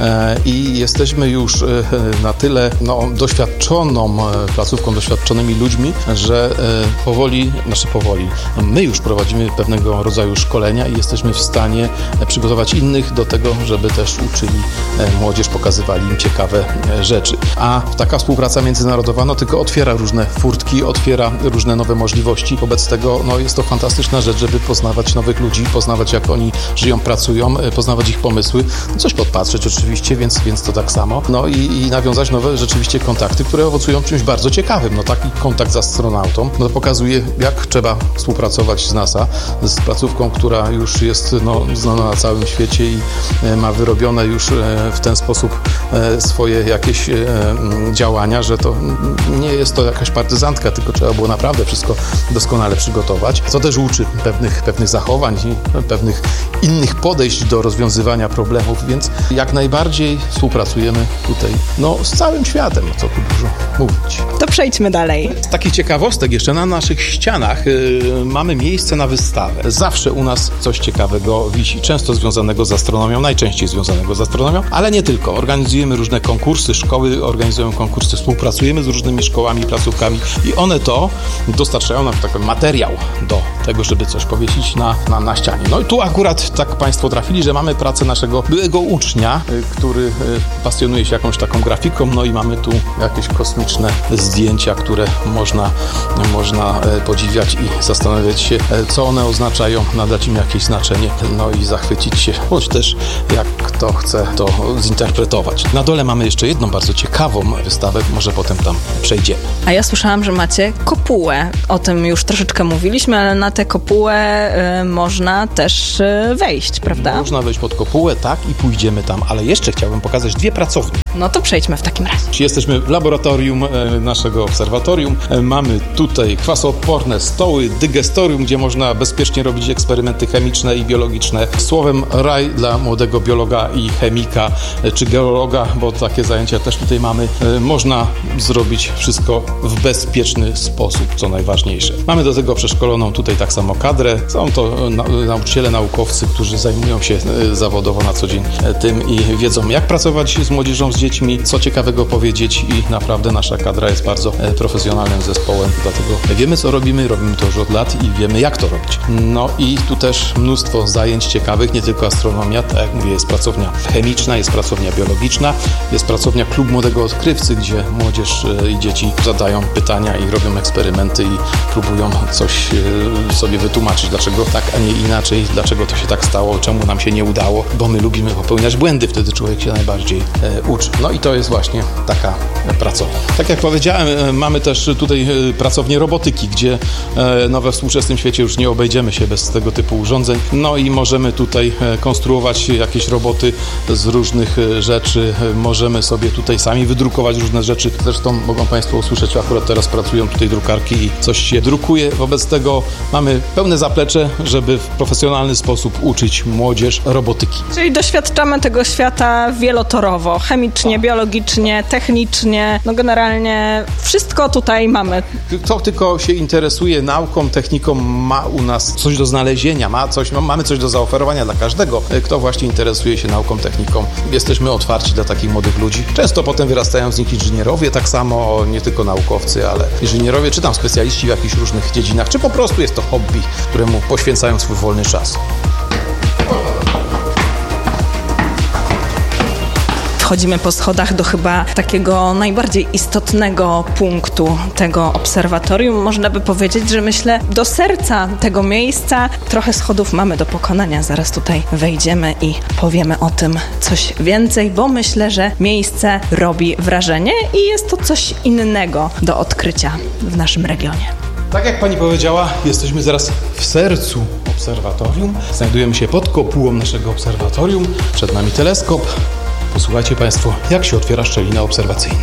i jesteśmy już na tyle no, doświadczoną placówką, doświadczonymi ludźmi, że powoli, znaczy powoli, my już prowadzimy pewnego rodzaju szkolenia i jesteśmy w stanie przygotować innych do tego, żeby też uczyli młodzież, pokazywali im ciekawe rzeczy. A taka współpraca międzynarodowa no tylko otwiera różne furtki, otwiera różne nowe możliwości. Wobec tego no, jest to fantastyczna rzecz, żeby poznawać nowych ludzi, poznawać jak oni żyją, pracują, poznawać ich pomysły, coś podpatrzeć oczywiście, więc, więc to tak samo. No i, i nawiązać nowe rzeczywiście kontakty, które owocują czymś bardzo ciekawym. No taki kontakt z astronautą no, to pokazuje, jak trzeba współpracować z NASA, z placówką, która już jest no, znana na całym świecie i e, ma wyrobione już e, w ten sposób e, swoje jakieś e, działania, że to nie jest to jakaś partyzantka, tylko trzeba było naprawdę wszystko doskonale przygotować, co też uczy pewnych, pewnych zachowań i pewnych innych podejść do rozwiązywania problemów, więc jak najbardziej współpracujemy tutaj no, z całym światem, co tu dużo mówić. To przejdźmy dalej. Z takich ciekawostek jeszcze na naszych ścianach y, mamy miejsce na wystawę. Zawsze u nas coś ciekawego wisi, często związanego z astronomią, najczęściej związanego z astronomią, ale nie tylko. Organizujemy różne konkursy, szkoły organizują konkursy, współpracujemy z różnymi szkołami, placówkami i one to dostarczają nam taki materiał do tego, żeby coś powiesić na, na, na ścianie. No i tu akurat tak Państwo trafili, że mamy pracę naszego byłego ucznia, który pasjonuje się jakąś taką grafiką, no i mamy tu jakieś kosmiczne zdjęcia, które można, można podziwiać i zastanawiać się, co one oznaczają, nadać im jakieś znaczenie, no i zachwycić się, bądź też jak kto chce to zinterpretować. Na dole mamy jeszcze jedną bardzo ciekawą wystawę, może potem tam przejdziemy. A ja słyszałam, że macie kopułę. O tym już troszeczkę mówiliśmy, ale na tę kopułę y, można też y, wejść, prawda? Można wejść pod kopułę, tak, i pójdziemy tam, ale jeszcze chciałbym pokazać dwie pracownie. No to przejdźmy w takim razie. Jesteśmy w laboratorium e, naszego obserwatorium. E, mamy tutaj kwasoodporne stoły, dygestorium, gdzie można bezpiecznie robić eksperymenty chemiczne i biologiczne. Słowem raj dla młodego biologa i chemika, e, czy geologa, bo takie zajęcia też tutaj mamy. E, można zrobić wszystko w bezpieczny sposób, co najważniejsze. Mamy do tego przeszkoloną tutaj tak samo kadrę. Są to na, nauczyciele, naukowcy, którzy zajmują się e, zawodowo na co dzień e, tym i wiedzą, jak pracować z młodzieżą, z dziećmi, co ciekawego powiedzieć i naprawdę nasza kadra jest bardzo e, profesjonalnym zespołem, dlatego wiemy, co robimy, robimy to już od lat i wiemy, jak to robić. No i tu też mnóstwo zajęć ciekawych, nie tylko astronomia, tak jak mówię, jest pracownia chemiczna, jest pracownia biologiczna, jest pracownia Klub Młodego Odkrywcy, gdzie młodzież e, i dzieci zadają pytania i robią eksperymenty i próbują coś e, sobie wytłumaczyć, dlaczego tak, a nie inaczej, dlaczego to się tak stało, czemu nam się nie udało, bo my lubimy popełniać błędy, wtedy człowiek się najbardziej e, uczy. No i to jest właśnie taka pracownia. Tak jak powiedziałem, mamy też tutaj pracownię robotyki, gdzie no, we współczesnym świecie już nie obejdziemy się bez tego typu urządzeń. No i możemy tutaj konstruować jakieś roboty z różnych rzeczy. Możemy sobie tutaj sami wydrukować różne rzeczy. Zresztą mogą Państwo usłyszeć, akurat teraz pracują tutaj drukarki i coś się drukuje. Wobec tego mamy pełne zaplecze, żeby w profesjonalny sposób uczyć młodzież robotyki. Czyli doświadczamy tego świata wielotorowo, chemicznie, biologicznie, technicznie, no generalnie wszystko tutaj mamy. Kto tylko się interesuje nauką, techniką, ma u nas coś do znalezienia, ma coś, no, mamy coś do zaoferowania dla każdego, kto właśnie interesuje się nauką, techniką. Jesteśmy otwarci dla takich młodych ludzi. Często potem wyrastają z nich inżynierowie, tak samo nie tylko naukowcy, ale inżynierowie, czy tam specjaliści w jakichś różnych dziedzinach, czy po prostu jest to hobby, któremu poświęcają swój wolny czas. Wchodzimy po schodach do chyba takiego najbardziej istotnego punktu tego obserwatorium. Można by powiedzieć, że myślę do serca tego miejsca. Trochę schodów mamy do pokonania. Zaraz tutaj wejdziemy i powiemy o tym coś więcej, bo myślę, że miejsce robi wrażenie i jest to coś innego do odkrycia w naszym regionie. Tak jak Pani powiedziała, jesteśmy zaraz w sercu obserwatorium. Znajdujemy się pod kopułą naszego obserwatorium. Przed nami teleskop. Posłuchajcie Państwo, jak się otwiera szczelina obserwacyjna.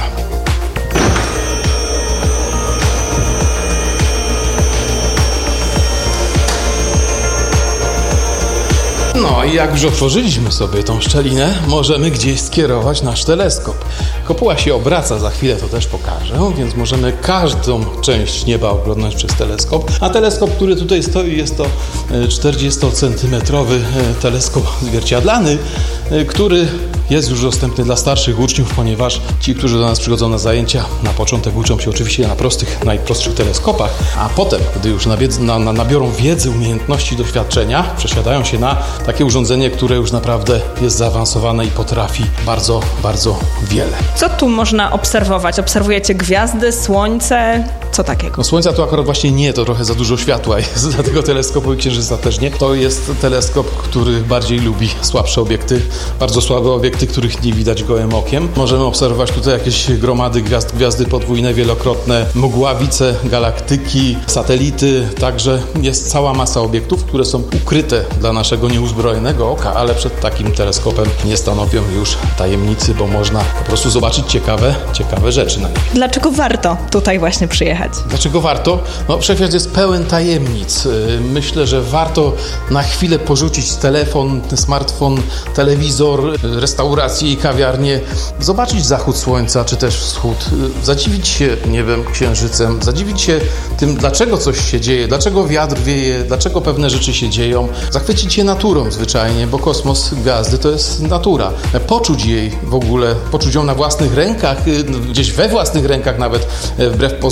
No i jak już otworzyliśmy sobie tą szczelinę, możemy gdzieś skierować nasz teleskop. Kopuła się obraca, za chwilę to też pokażę, więc możemy każdą część nieba oglądać przez teleskop. A teleskop, który tutaj stoi, jest to czterdziestocentymetrowy teleskop zwierciadlany, który jest już dostępny dla starszych uczniów, ponieważ ci, którzy do nas przychodzą na zajęcia, na początek uczą się oczywiście na prostych, najprostszych teleskopach, a potem, gdy już nabied- na, na, nabiorą wiedzy, umiejętności, doświadczenia, przesiadają się na takie urządzenie, które już naprawdę jest zaawansowane i potrafi bardzo, bardzo wiele. Co tu można obserwować? Obserwujecie gwiazdy, słońce? Co takiego? No słońca to akurat właśnie nie, to trochę za dużo światła jest dla tego teleskopu i księżyca też nie. To jest teleskop, który bardziej lubi słabsze obiekty, bardzo słabe obiekty, których nie widać gołym okiem. Możemy obserwować tutaj jakieś gromady gwiazd, gwiazdy podwójne, wielokrotne, mgławice, galaktyki, satelity, także jest cała masa obiektów, które są ukryte dla naszego nieuzbrojonego oka, ale przed takim teleskopem nie stanowią już tajemnicy, bo można po prostu zobaczyć ciekawe, ciekawe rzeczy na nich. Dlaczego warto tutaj właśnie przyjechać? Dlaczego warto? No wszechświat jest pełen tajemnic. Myślę, że warto na chwilę porzucić telefon, smartfon, telewizor, restauracje i kawiarnie, zobaczyć zachód słońca, czy też wschód, zadziwić się, nie wiem, księżycem, zadziwić się tym, dlaczego coś się dzieje, dlaczego wiatr wieje, dlaczego pewne rzeczy się dzieją, zachwycić się naturą zwyczajnie, bo kosmos, gwiazdy to jest natura. Poczuć jej w ogóle, poczuć ją na własnych rękach, gdzieś we własnych rękach nawet, wbrew pozorom astronomii,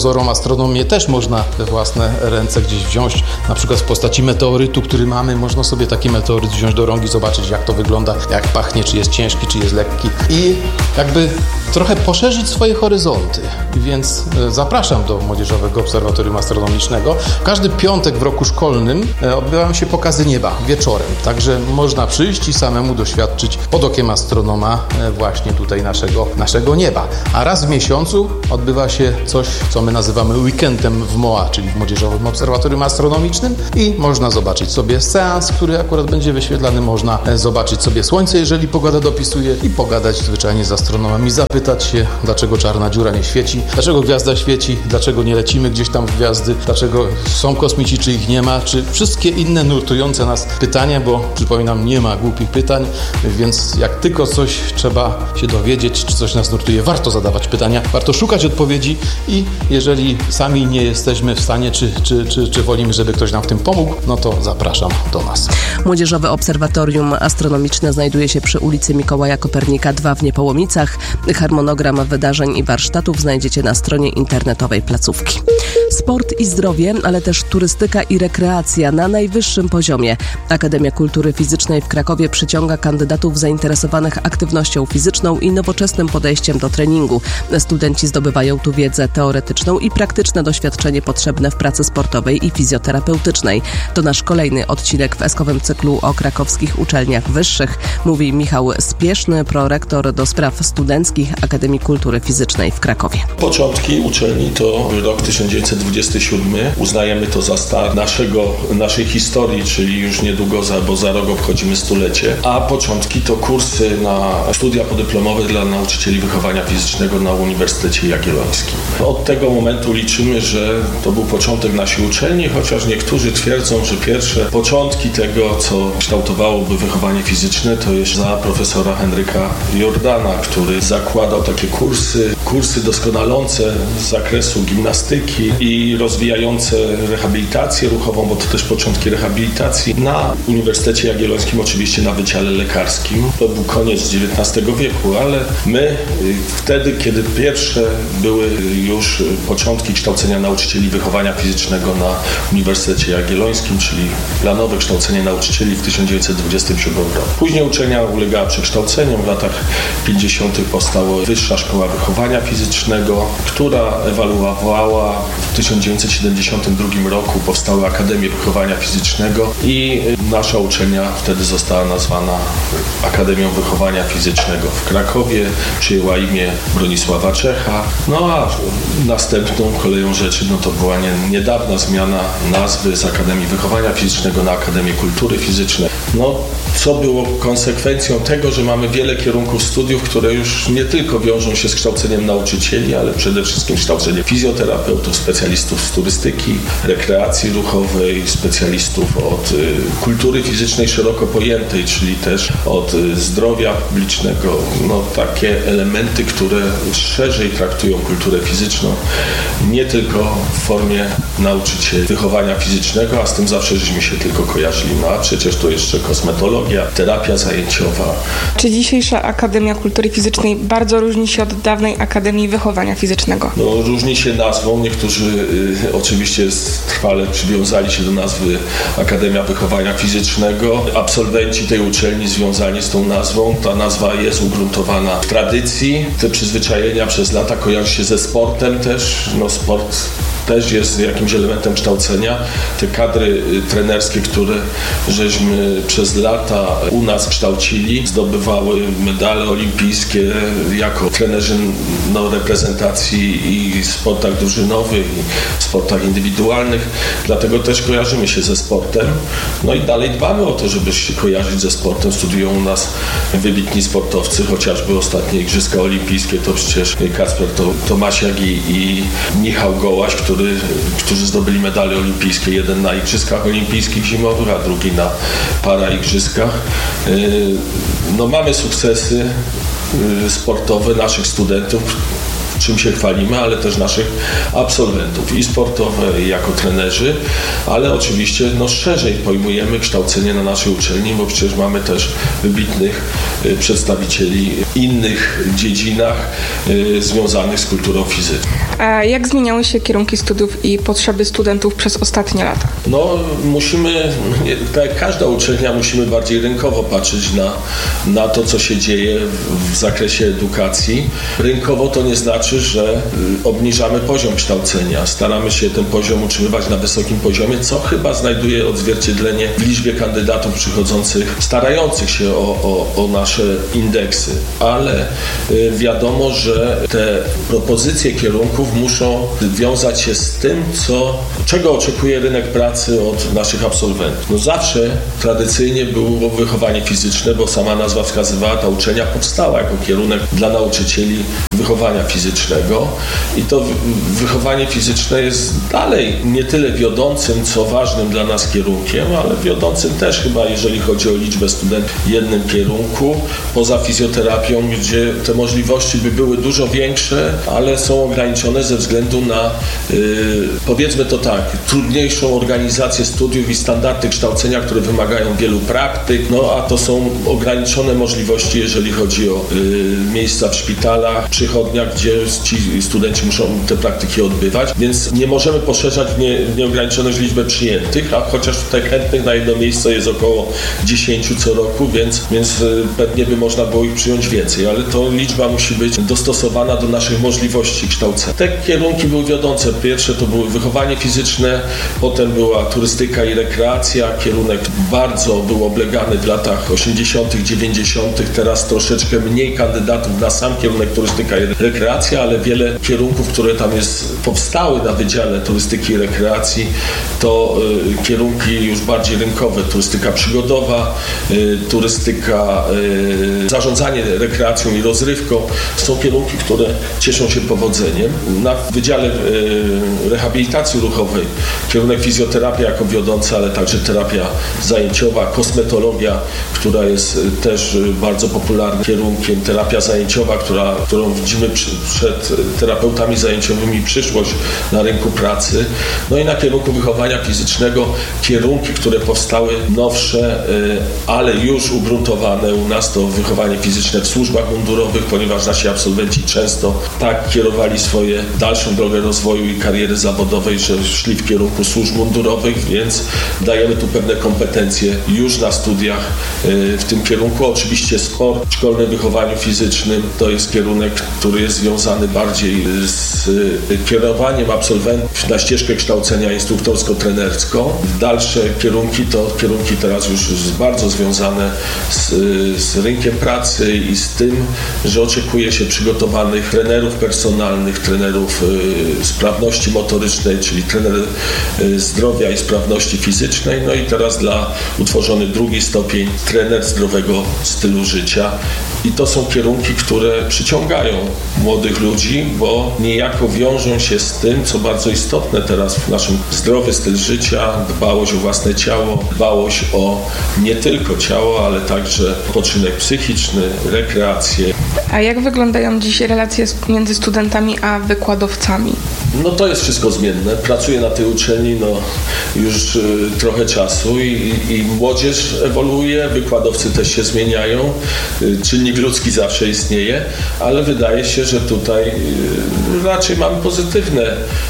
astronomię też można we własne ręce gdzieś wziąć, na przykład w postaci meteorytu, który mamy. Można sobie taki meteoryt wziąć do rąk i zobaczyć, jak to wygląda, jak pachnie, czy jest ciężki, czy jest lekki i jakby trochę poszerzyć swoje horyzonty. Więc zapraszam do Młodzieżowego Obserwatorium Astronomicznego. Każdy piątek w roku szkolnym odbywają się pokazy nieba wieczorem, także można przyjść i samemu doświadczyć pod okiem astronoma właśnie tutaj naszego, naszego nieba. A raz w miesiącu odbywa się coś, co my nazywamy weekendem w M O A, czyli w Młodzieżowym Obserwatorium Astronomicznym i można zobaczyć sobie seans, który akurat będzie wyświetlany. Można zobaczyć sobie Słońce, jeżeli pogoda dopisuje, i pogadać zwyczajnie z astronomami, zapytać się, dlaczego czarna dziura nie świeci, dlaczego gwiazda świeci, dlaczego nie lecimy gdzieś tam w gwiazdy, dlaczego są kosmici, czy ich nie ma, czy wszystkie inne nurtujące nas pytania, bo przypominam, nie ma głupich pytań, więc jak tylko coś trzeba się dowiedzieć, czy coś nas nurtuje, warto zadawać pytania, warto szukać odpowiedzi i jeżeli sami nie jesteśmy w stanie, czy, czy, czy, czy wolimy, żeby ktoś nam w tym pomógł, no to zapraszam do nas. Młodzieżowe Obserwatorium Astronomiczne znajduje się przy ulicy Mikołaja Kopernika dwa w Niepołomicach. Harmonogram wydarzeń i warsztatów znajdziecie na stronie internetowej placówki. Sport i zdrowie, ale też turystyka i rekreacja na najwyższym poziomie. Akademia Kultury Fizycznej w Krakowie przyciąga kandydatów zainteresowanych aktywnością fizyczną i nowoczesnym podejściem do treningu. Studenci zdobywają tu wiedzę teoretyczną i praktyczne doświadczenie potrzebne w pracy sportowej i fizjoterapeutycznej. To nasz kolejny odcinek w eskowym cyklu o krakowskich uczelniach wyższych, mówi Michał Spieszny, prorektor do spraw studenckich Akademii Kultury Fizycznej w Krakowie. Początki uczelni to rok tysiąc dziewięćset dwudziesty siódmy. Uznajemy to za start naszego, naszej historii, czyli już niedługo, za, bo za rok obchodzimy stulecie. A początki to kursy na studia podyplomowe dla nauczycieli wychowania fizycznego na Uniwersytecie Jagiellońskim. Od tego momentu liczymy, że to był początek naszej uczelni, chociaż niektórzy twierdzą, że pierwsze początki tego, co kształtowałoby wychowanie fizyczne, to jest za profesora Henryka Jordana, który zakładał takie kursy, kursy doskonalące z zakresu gimnastyki i rozwijające rehabilitację ruchową, bo to też początki rehabilitacji na Uniwersytecie Jagiellońskim, oczywiście na Wydziale Lekarskim. To był koniec dziewiętnastego wieku, ale my wtedy, kiedy pierwsze były już początki kształcenia nauczycieli wychowania fizycznego na Uniwersytecie Jagiellońskim, czyli planowe kształcenie nauczycieli w tysiąc dziewięćset dwudziestym siódmym roku. Później uczelnia ulegała przekształceniom. W latach pięćdziesiątych powstała Wyższa Szkoła Wychowania Fizycznego, która ewaluowała w tysiąc dziewięćset siedemdziesiątym drugim roku powstała Akademia Wychowania Fizycznego i nasza uczelnia wtedy została nazwana Akademią Wychowania Fizycznego w Krakowie, przyjęła imię Bronisława Czecha. No a następną koleją rzeczy no to była nie, niedawna zmiana nazwy z Akademii Wychowania Fizycznego na Akademię Kultury Fizycznej. No, co było konsekwencją tego, że mamy wiele kierunków studiów, które już nie tylko wiążą się z kształceniem nauczycieli, ale przede wszystkim kształceniem fizjoterapeutów, specjalistów z turystyki, rekreacji ruchowej, specjalistów od y, kultury fizycznej szeroko pojętej, czyli też od y, zdrowia publicznego. No, takie elementy, które szerzej traktują kulturę fizyczną, nie tylko w formie nauczycieli wychowania fizycznego, a z tym zawsze żeśmy się tylko kojarzyli. No a przecież to jeszcze kosmetologia, terapia zajęciowa. Czy dzisiejsza Akademia Kultury Fizycznej bardzo różni się od dawnej Akademii Wychowania Fizycznego? No, różni się nazwą. Niektórzy y, oczywiście trwale przywiązali się do nazwy Akademia Wychowania Fizycznego. Absolwenci tej uczelni związani z tą nazwą. Ta nazwa jest ugruntowana w tradycji. Te przyzwyczajenia przez lata kojarzy się ze sportem też. No, sport też jest jakimś elementem kształcenia. Te kadry trenerskie, które żeśmy przez lata u nas kształcili, zdobywały medale olimpijskie jako trenerzy no, reprezentacji i w sportach drużynowych, i w sportach indywidualnych. Dlatego też kojarzymy się ze sportem. No i dalej dbamy o to, żeby się kojarzyć ze sportem. Studiują u nas wybitni sportowcy, chociażby ostatnie Igrzyska Olimpijskie, to przecież Kacper Tomasiak i, i Michał Gołaś, który Który, którzy zdobyli medale olimpijskie, jeden na Igrzyskach Olimpijskich Zimowych, a drugi na Paraigrzyskach. No, mamy sukcesy sportowe naszych studentów. czym się chwalimy, ale też naszych absolwentów i sportowe, i jako trenerzy, ale oczywiście no, szerzej pojmujemy kształcenie na naszej uczelni, bo przecież mamy też wybitnych y, przedstawicieli w innych dziedzinach y, związanych z kulturą fizyczną. A jak zmieniały się kierunki studiów i potrzeby studentów przez ostatnie lata? No musimy, tak jak każda uczelnia, musimy bardziej rynkowo patrzeć na, na to, co się dzieje w, w zakresie edukacji. Rynkowo to nie znaczy, że obniżamy poziom kształcenia. Staramy się ten poziom utrzymywać na wysokim poziomie, co chyba znajduje odzwierciedlenie w liczbie kandydatów przychodzących, starających się o, o, o nasze indeksy. Ale y, wiadomo, że te propozycje kierunków muszą wiązać się z tym, co, czego oczekuje rynek pracy od naszych absolwentów. No zawsze tradycyjnie było wychowanie fizyczne, bo sama nazwa wskazywała, ta uczelnia powstała jako kierunek dla nauczycieli wychowania fizycznego i to wychowanie fizyczne jest dalej nie tyle wiodącym, co ważnym dla nas kierunkiem, ale wiodącym też chyba, jeżeli chodzi o liczbę studentów w jednym kierunku, poza fizjoterapią, gdzie te możliwości by były dużo większe, ale są ograniczone ze względu na, yy, powiedzmy to tak, trudniejszą organizację studiów i standardy kształcenia, które wymagają wielu praktyk, no a to są ograniczone możliwości, jeżeli chodzi o yy, miejsca w szpitalach, przychodniach, gdzie ci studenci muszą te praktyki odbywać, więc nie możemy poszerzać w, nie, w nieograniczoność liczbę przyjętych, a chociaż tutaj chętnych na jedno miejsce jest około dziesięciu co roku, więc, więc yy, pewnie by można było ich przyjąć więcej, ale to liczba musi być dostosowana do naszych możliwości kształcenia. Te kierunki były wiodące. Pierwsze to było wychowanie fizyczne, potem była turystyka i rekreacja. Kierunek bardzo był oblegany w latach osiemdziesiątych, dziewięćdziesiątych. Teraz troszeczkę mniej kandydatów na sam kierunek turystyka i rekreacja, ale wiele kierunków, które tam jest, powstały na Wydziale Turystyki i Rekreacji, to y, kierunki już bardziej rynkowe. Turystyka przygodowa, y, turystyka, y, zarządzanie rekreacją i rozrywką. Są kierunki, które cieszą się powodzeniem. Na Wydziale y, Rehabilitacji Ruchowej kierunek fizjoterapia jako wiodąca, ale także terapia zajęciowa, kosmetologia, która jest też bardzo popularnym kierunkiem, terapia zajęciowa, która, którą widzimy przy, przed terapeutami zajęciowymi przyszłość na rynku pracy. No i na kierunku wychowania fizycznego kierunki, które powstały nowsze, y, ale już ugruntowane u nas, to wychowanie fizyczne w służbach mundurowych, ponieważ nasi absolwenci często tak kierowali swoje dalszą drogę rozwoju i kariery zawodowej, że szli w kierunku służb mundurowych, więc dajemy tu pewne kompetencje już na studiach y, w tym kierunku. Oczywiście sport w szkolnym wychowaniu fizycznym to jest kierunek, który jest związany bardziej z y, kierowaniem absolwentów na ścieżkę kształcenia instruktorsko-trenerską. Dalsze kierunki to kierunki teraz już bardzo związane z, z rynkiem pracy i z tym, że oczekuje się przygotowanych trenerów personalnych, trenerów y, sprawności motorycznej, czyli trener y, zdrowia i sprawności fizycznej, no i teraz dla utworzony drugi stopień trener zdrowego stylu życia. I to są kierunki, które przyciągają młodych ludzi, bo niejako wiążą się z tym, co bardzo istotne teraz w naszym zdrowy styl życia, dbałość o własne ciało, dbałość o nie tylko ciało, ale także odpoczynek psychiczny, rekreację. A jak wyglądają dziś relacje między studentami a wykładowcami? No to jest wszystko zmienne. Pracuję na tej uczelni no, już y, trochę czasu i, i młodzież ewoluuje, wykładowcy też się zmieniają, y, czynnik ludzki zawsze istnieje, ale wydaje się, że tutaj y, raczej mam pozytywne,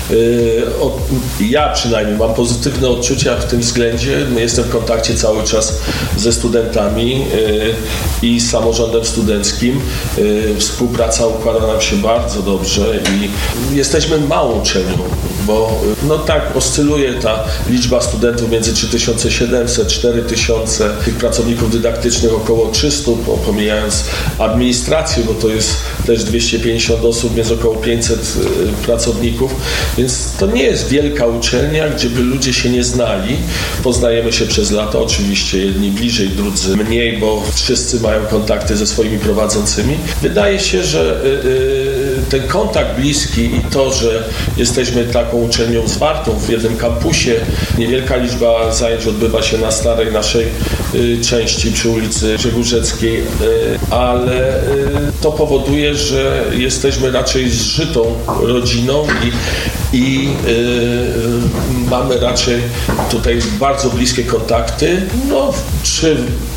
y, od, ja przynajmniej mam pozytywne odczucia w tym względzie. Jestem w kontakcie cały czas ze studentami y, i z samorządem studenckim. Y, współpraca układa nam się bardzo dobrze i jesteśmy małą uczelnią, bo no tak oscyluje ta liczba studentów między trzy tysiące siedemset, cztery tysiące, tych pracowników dydaktycznych około trzysta, pomijając administrację, bo to jest też dwieście pięćdziesiąt osób, więc około pięćset pracowników, więc to nie jest wielka uczelnia, gdzie by ludzie się nie znali. Poznajemy się przez lata, oczywiście jedni bliżej, drudzy mniej, bo wszyscy mają kontakty ze swoimi prowadzącymi. Wydaje się, że ten kontakt bliski i to, że jesteśmy taką uczelnią zwartą w jednym kampusie, niewielka liczba zajęć odbywa się na starej naszej y, części przy ulicy Grzegórzeckiej, y, ale y, to powoduje, że jesteśmy raczej zżytą rodziną i, i y, mamy raczej tutaj bardzo bliskie kontakty. No, czy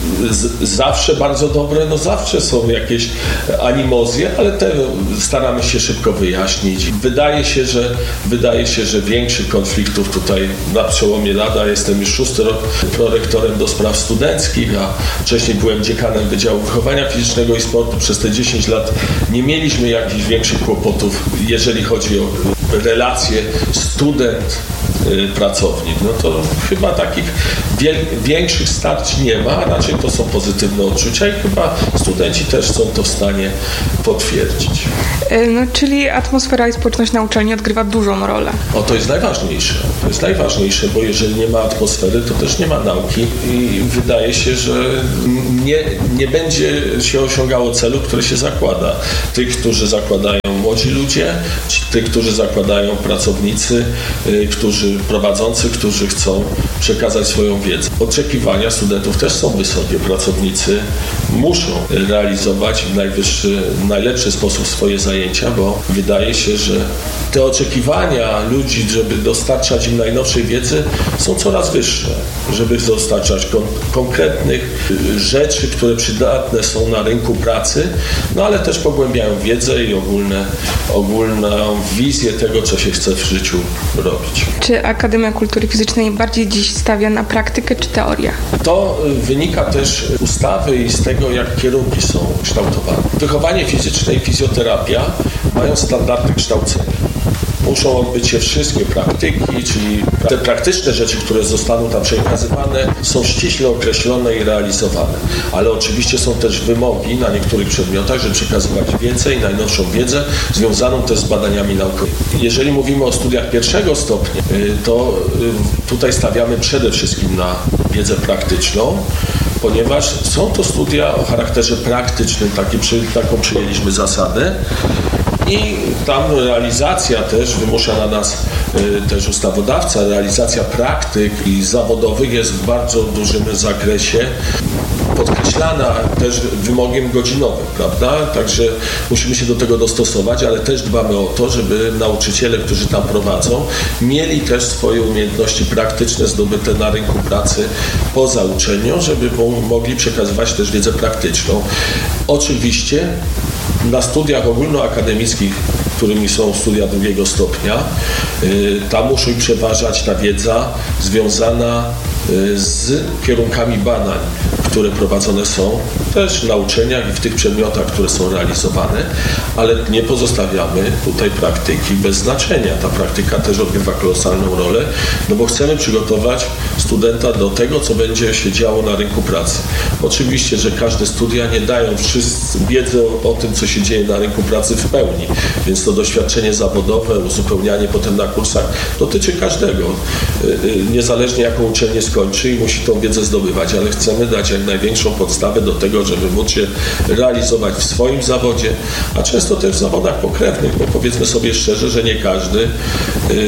z, zawsze bardzo dobre? No zawsze są jakieś animozje, ale te staramy się szybko wyjaśnić. Wydaje się, że wydaje się, że większych konfliktów tutaj na przełomie lat, a jestem już szósty rok prorektorem do spraw studenckich, a wcześniej byłem dziekanem Wydziału Wychowania Fizycznego i Sportu. Przez te dziesięć lat nie mieliśmy jakichś większych kłopotów, jeżeli chodzi o relacje student pracownik. No to chyba takich wiel- większych starć nie ma, raczej to są pozytywne odczucia i chyba studenci też są to w stanie potwierdzić. No, czyli atmosfera i społeczność na uczelni odgrywa dużą rolę. O, to jest najważniejsze. To jest najważniejsze, bo jeżeli nie ma atmosfery, to też nie ma nauki i wydaje się, że nie, nie będzie się osiągało celu, który się zakłada. Tych, którzy zakładają młodzi ludzie, tych, którzy zakładają pracownicy, yy, którzy prowadzący, którzy chcą przekazać swoją wiedzę. Oczekiwania studentów też są wysokie. Pracownicy muszą realizować w najwyższy, najlepszy sposób swoje zajęcia, bo wydaje się, że te oczekiwania ludzi, żeby dostarczać im najnowszej wiedzy, są coraz wyższe, żeby dostarczać kon- konkretnych rzeczy, które przydatne są na rynku pracy, no ale też pogłębiają wiedzę i ogólne, ogólną wizję tego, co się chce w życiu robić. Czy Akademia Kultury Fizycznej bardziej dziś stawia na praktykę czy teorię? To wynika też z ustawy i z tego, jak kierunki są kształtowane. Wychowanie fizyczne i fizjoterapia mają standardy kształcenia. Muszą odbyć się wszystkie praktyki, czyli te praktyczne rzeczy, które zostaną tam przekazywane, są ściśle określone i realizowane. Ale oczywiście są też wymogi na niektórych przedmiotach, żeby przekazywać więcej, najnowszą wiedzę, związaną też z badaniami naukowymi. Jeżeli mówimy o studiach pierwszego stopnia, to tutaj stawiamy przede wszystkim na wiedzę praktyczną, ponieważ są to studia o charakterze praktycznym, taki, taką przyjęliśmy zasadę. I tam realizacja też wymusza na nas y, też ustawodawca, realizacja praktyk i zawodowych jest w bardzo dużym zakresie podkreślana też wymogiem godzinowym, prawda? Także musimy się do tego dostosować, ale też dbamy o to, żeby nauczyciele, którzy tam prowadzą, mieli też swoje umiejętności praktyczne zdobyte na rynku pracy poza uczelnią, żeby mogli przekazywać też wiedzę praktyczną. Oczywiście na studiach ogólnoakademickich, którymi są studia drugiego stopnia, tam musi przeważać ta wiedza związana z kierunkami badań, które prowadzone są też na uczelniach i w tych przedmiotach, które są realizowane, ale nie pozostawiamy tutaj praktyki bez znaczenia. Ta praktyka też odgrywa kolosalną rolę, no bo chcemy przygotować studenta do tego, co będzie się działo na rynku pracy. Oczywiście, że każde studia nie dają wszyscy wiedzy o, o tym, co się dzieje na rynku pracy w pełni, więc to doświadczenie zawodowe, uzupełnianie potem na kursach dotyczy każdego, niezależnie jaką uczelnię skończy i musi tą wiedzę zdobywać, ale chcemy dać jak największą podstawę do tego, żeby móc się realizować w swoim zawodzie, a często też w zawodach pokrewnych, bo powiedzmy sobie szczerze, że nie każdy yy,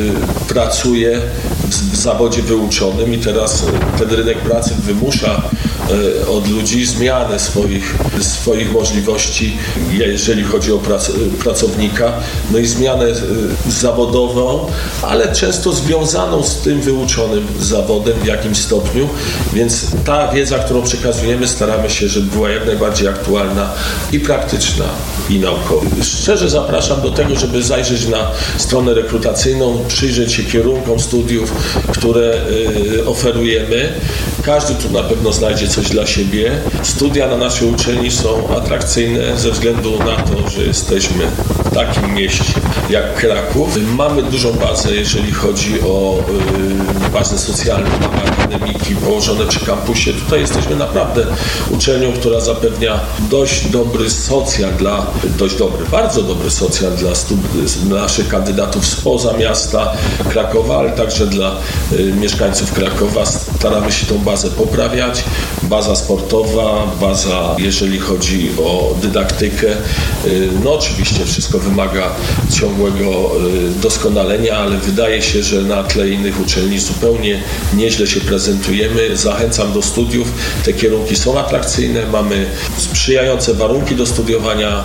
pracuje w, w zawodzie wyuczonym i teraz ten rynek pracy wymusza yy, od ludzi zmianę swoich, swoich możliwości, jeżeli chodzi o prac, pracownika, no i zmianę yy, zawodową, ale często związaną z tym wyuczonym zawodem w jakimś stopniu, więc ta wiedza, którą przekazujemy, staramy się, żeby była jak najbardziej aktualna i praktyczna, i naukowa. Szczerze zapraszam do tego, żeby zajrzeć na stronę rekrutacyjną, przyjrzeć się kierunkom studiów, które y, oferujemy. Każdy tu na pewno znajdzie coś dla siebie. Studia na naszej uczelni są atrakcyjne ze względu na to, że jesteśmy w takim mieście jak Kraków. Mamy dużą bazę, jeżeli chodzi o y, bazę socjalną, mamy akademiki położone przy kampusie. Tutaj jesteśmy naprawdę uczelnią, która zapewnia dość dobry socjal dla, dość dobry, bardzo dobry socjal dla studi- naszych kandydatów spoza miasta Krakowa, ale także dla y, mieszkańców Krakowa. Staramy się tą bazę poprawiać. Baza sportowa, baza, jeżeli chodzi o dydaktykę. Y, no oczywiście wszystko wymaga ciągłego doskonalenia, ale wydaje się, że na tle innych uczelni zupełnie nieźle się prezentujemy. Zachęcam do studiów. Te kierunki są atrakcyjne, mamy sprzyjające warunki do studiowania,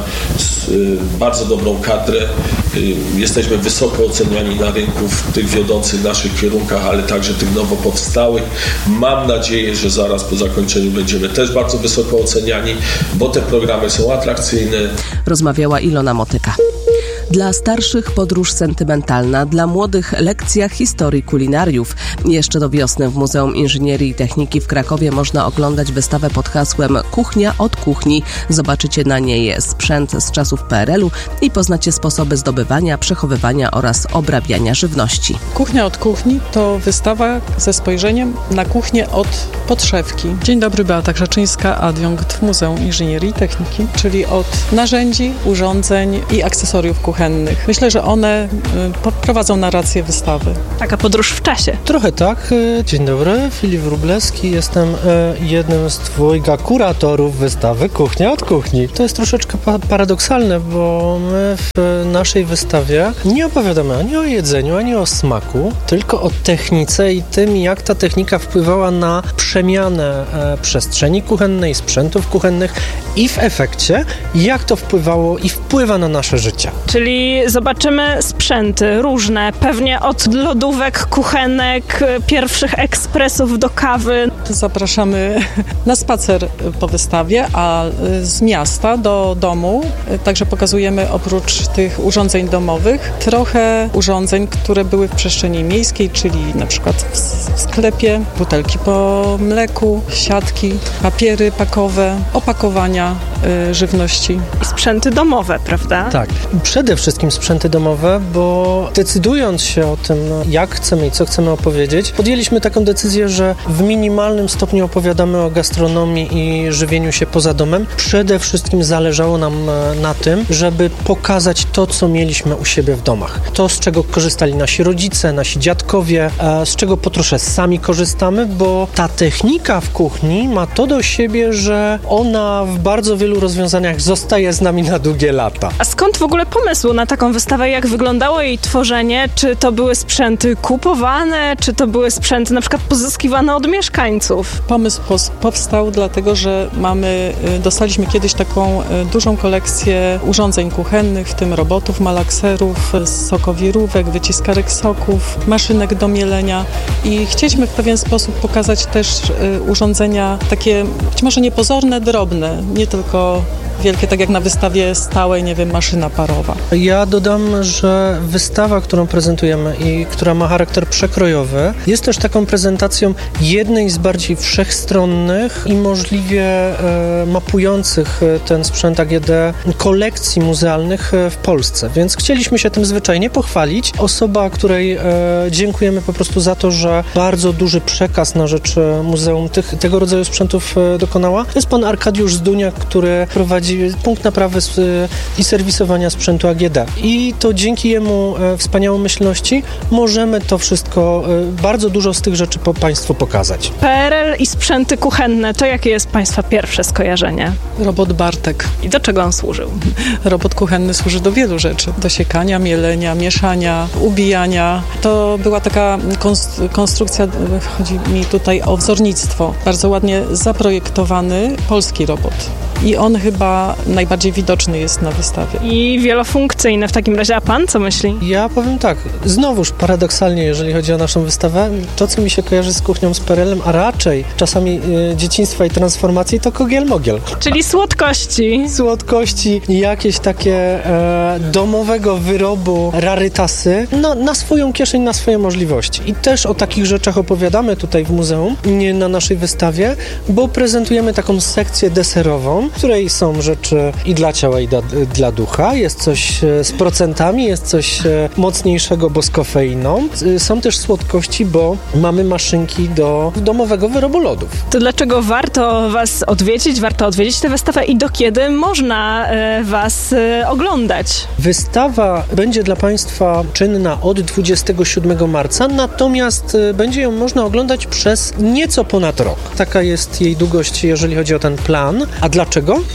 bardzo dobrą kadrę. Jesteśmy wysoko oceniani na rynku w tych wiodących naszych kierunkach, ale także tych nowo powstałych. Mam nadzieję, że zaraz po zakończeniu będziemy też bardzo wysoko oceniani, bo te programy są atrakcyjne. Rozmawiała Ilona Motyka. Dla starszych podróż sentymentalna, dla młodych lekcja historii kulinariów. Jeszcze do wiosny w Muzeum Inżynierii i Techniki w Krakowie można oglądać wystawę pod hasłem Kuchnia od kuchni. Zobaczycie na niej sprzęt z czasów P R L u i poznacie sposoby zdobywania, przechowywania oraz obrabiania żywności. Kuchnia od kuchni to wystawa ze spojrzeniem na kuchnię od podszewki. Dzień dobry, Beata Krzaczyńska, adiunkt w Muzeum Inżynierii i Techniki, czyli od narzędzi, urządzeń i akcesoriów kuchennych. Myślę, że one prowadzą narrację wystawy. Taka podróż w czasie. Trochę tak. Dzień dobry, Filip Wróblewski. Jestem jednym z dwojga kuratorów wystawy Kuchnia od kuchni. To jest troszeczkę paradoksalne, bo my w naszej wystawie nie opowiadamy ani o jedzeniu, ani o smaku, tylko o technice i tym, jak ta technika wpływała na przemianę przestrzeni kuchennej, sprzętów kuchennych i w efekcie, jak to wpływało i wpływa na nasze życie. Czyli zobaczymy sprzęty różne, pewnie od lodówek, kuchenek, pierwszych ekspresów do kawy. Zapraszamy na spacer po wystawie, a z miasta do domu także pokazujemy oprócz tych urządzeń domowych trochę urządzeń, które były w przestrzeni miejskiej, czyli na przykład w sklepie, butelki po mleku, siatki, papiery pakowe, opakowania y, żywności. I sprzęty domowe, prawda? Tak. Przede wszystkim sprzęty domowe, bo decydując się o tym, jak chcemy i co chcemy opowiedzieć, podjęliśmy taką decyzję, że w minimalnym stopniu opowiadamy o gastronomii i żywieniu się poza domem. Przede wszystkim zależało nam na tym, żeby pokazać to, co mieliśmy u siebie w domach. To, z czego korzystali nasi rodzice, nasi dziadkowie, z czego po trosze sami korzystamy, bo ta technika w kuchni ma to do siebie, że ona w bardzo wielu rozwiązaniach zostaje z nami na długie lata. A skąd w ogóle pomysł na taką wystawę? Jak wyglądało jej tworzenie? Czy to były sprzęty kupowane? Czy to były sprzęty na przykład pozyskiwane od mieszkańców? Pomysł powstał dlatego, że mamy, dostaliśmy kiedyś taką dużą kolekcję urządzeń kuchennych, w tym robotów, malakserów, sokowirówek, wyciskarek soków, maszynek do mielenia i chcieliśmy w pewien sposób pokazać też urządzenia takie być może niepozorne, drobne, nie tylko wielkie, tak jak na wystawie stałej, nie wiem, maszyna parowa. Ja dodam, że wystawa, którą prezentujemy i która ma charakter przekrojowy, jest też taką prezentacją jednej z bardziej wszechstronnych i możliwie e, mapujących ten sprzęt A G D kolekcji muzealnych w Polsce, więc chcieliśmy się tym zwyczajnie pochwalić. Osoba, której e, dziękujemy po prostu za to, że bardzo duży przekaz na rzecz muzeum tych, tego rodzaju sprzętów e, dokonała, to jest pan Arkadiusz Zduniak, który prowadzi punkt naprawy i serwisowania sprzętu A G D. I to dzięki jemu e, wspaniałomyślności możemy to wszystko, e, bardzo dużo z tych rzeczy po Państwu pokazać. P R L i sprzęty kuchenne, to jakie jest Państwa pierwsze skojarzenie? Robot Bartek. I do czego on służył? Robot kuchenny służy do wielu rzeczy. Do siekania, mielenia, mieszania, ubijania. To była taka konst- konstrukcja, chodzi mi tutaj o wzornictwo. Bardzo ładnie zaprojektowany polski robot. I on chyba najbardziej widoczny jest na wystawie. I wielofunkcyjny w takim razie. A pan co myśli? Ja powiem tak, znowuż paradoksalnie, jeżeli chodzi o naszą wystawę, to, co mi się kojarzy z kuchnią z P R L em, a raczej czasami y, dzieciństwa i transformacji, to kogiel-mogiel. Czyli słodkości. Słodkości, jakieś takie e, domowego wyrobu, rarytasy, no, na swoją kieszeń, na swoje możliwości. I też o takich rzeczach opowiadamy tutaj w muzeum, nie na naszej wystawie, bo prezentujemy taką sekcję deserową, w której są rzeczy i dla ciała, i dla, dla ducha. Jest coś z procentami, jest coś mocniejszego, bo z kofeiną. Są też słodkości, bo mamy maszynki do domowego wyrobu lodów. To dlaczego warto was odwiedzić, warto odwiedzić tę wystawę i do kiedy można e, was e, oglądać? Wystawa będzie dla Państwa czynna od dwudziestego siódmego marca, natomiast będzie ją można oglądać przez nieco ponad rok. Taka jest jej długość, jeżeli chodzi o ten plan. A dlaczego? Bo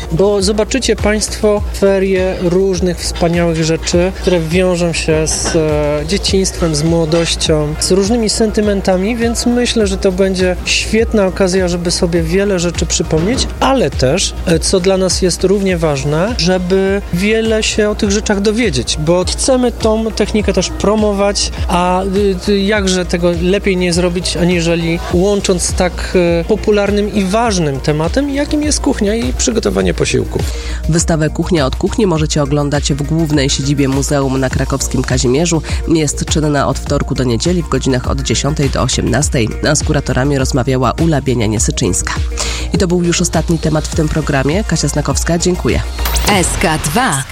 zobaczycie Państwo ferie różnych wspaniałych rzeczy, które wiążą się z e, dzieciństwem, z młodością, z różnymi sentymentami, więc myślę, że to będzie świetna okazja, żeby sobie wiele rzeczy przypomnieć, ale też, e, co dla nas jest równie ważne, żeby wiele się o tych rzeczach dowiedzieć, bo chcemy tą technikę też promować, a y, jakże tego lepiej nie zrobić, aniżeli łącząc z tak y, popularnym i ważnym tematem, jakim jest kuchnia i przygotowanie posiłków. Wystawę Kuchnia od kuchni możecie oglądać w głównej siedzibie muzeum na krakowskim Kazimierzu. Jest czynna od wtorku do niedzieli w godzinach od dziesiątej do osiemnastej, a z kuratorami rozmawiała Ula Bienia-Niesyczyńska. I to był już ostatni temat w tym programie. Kasia Snakowska, dziękuję. S K dwa.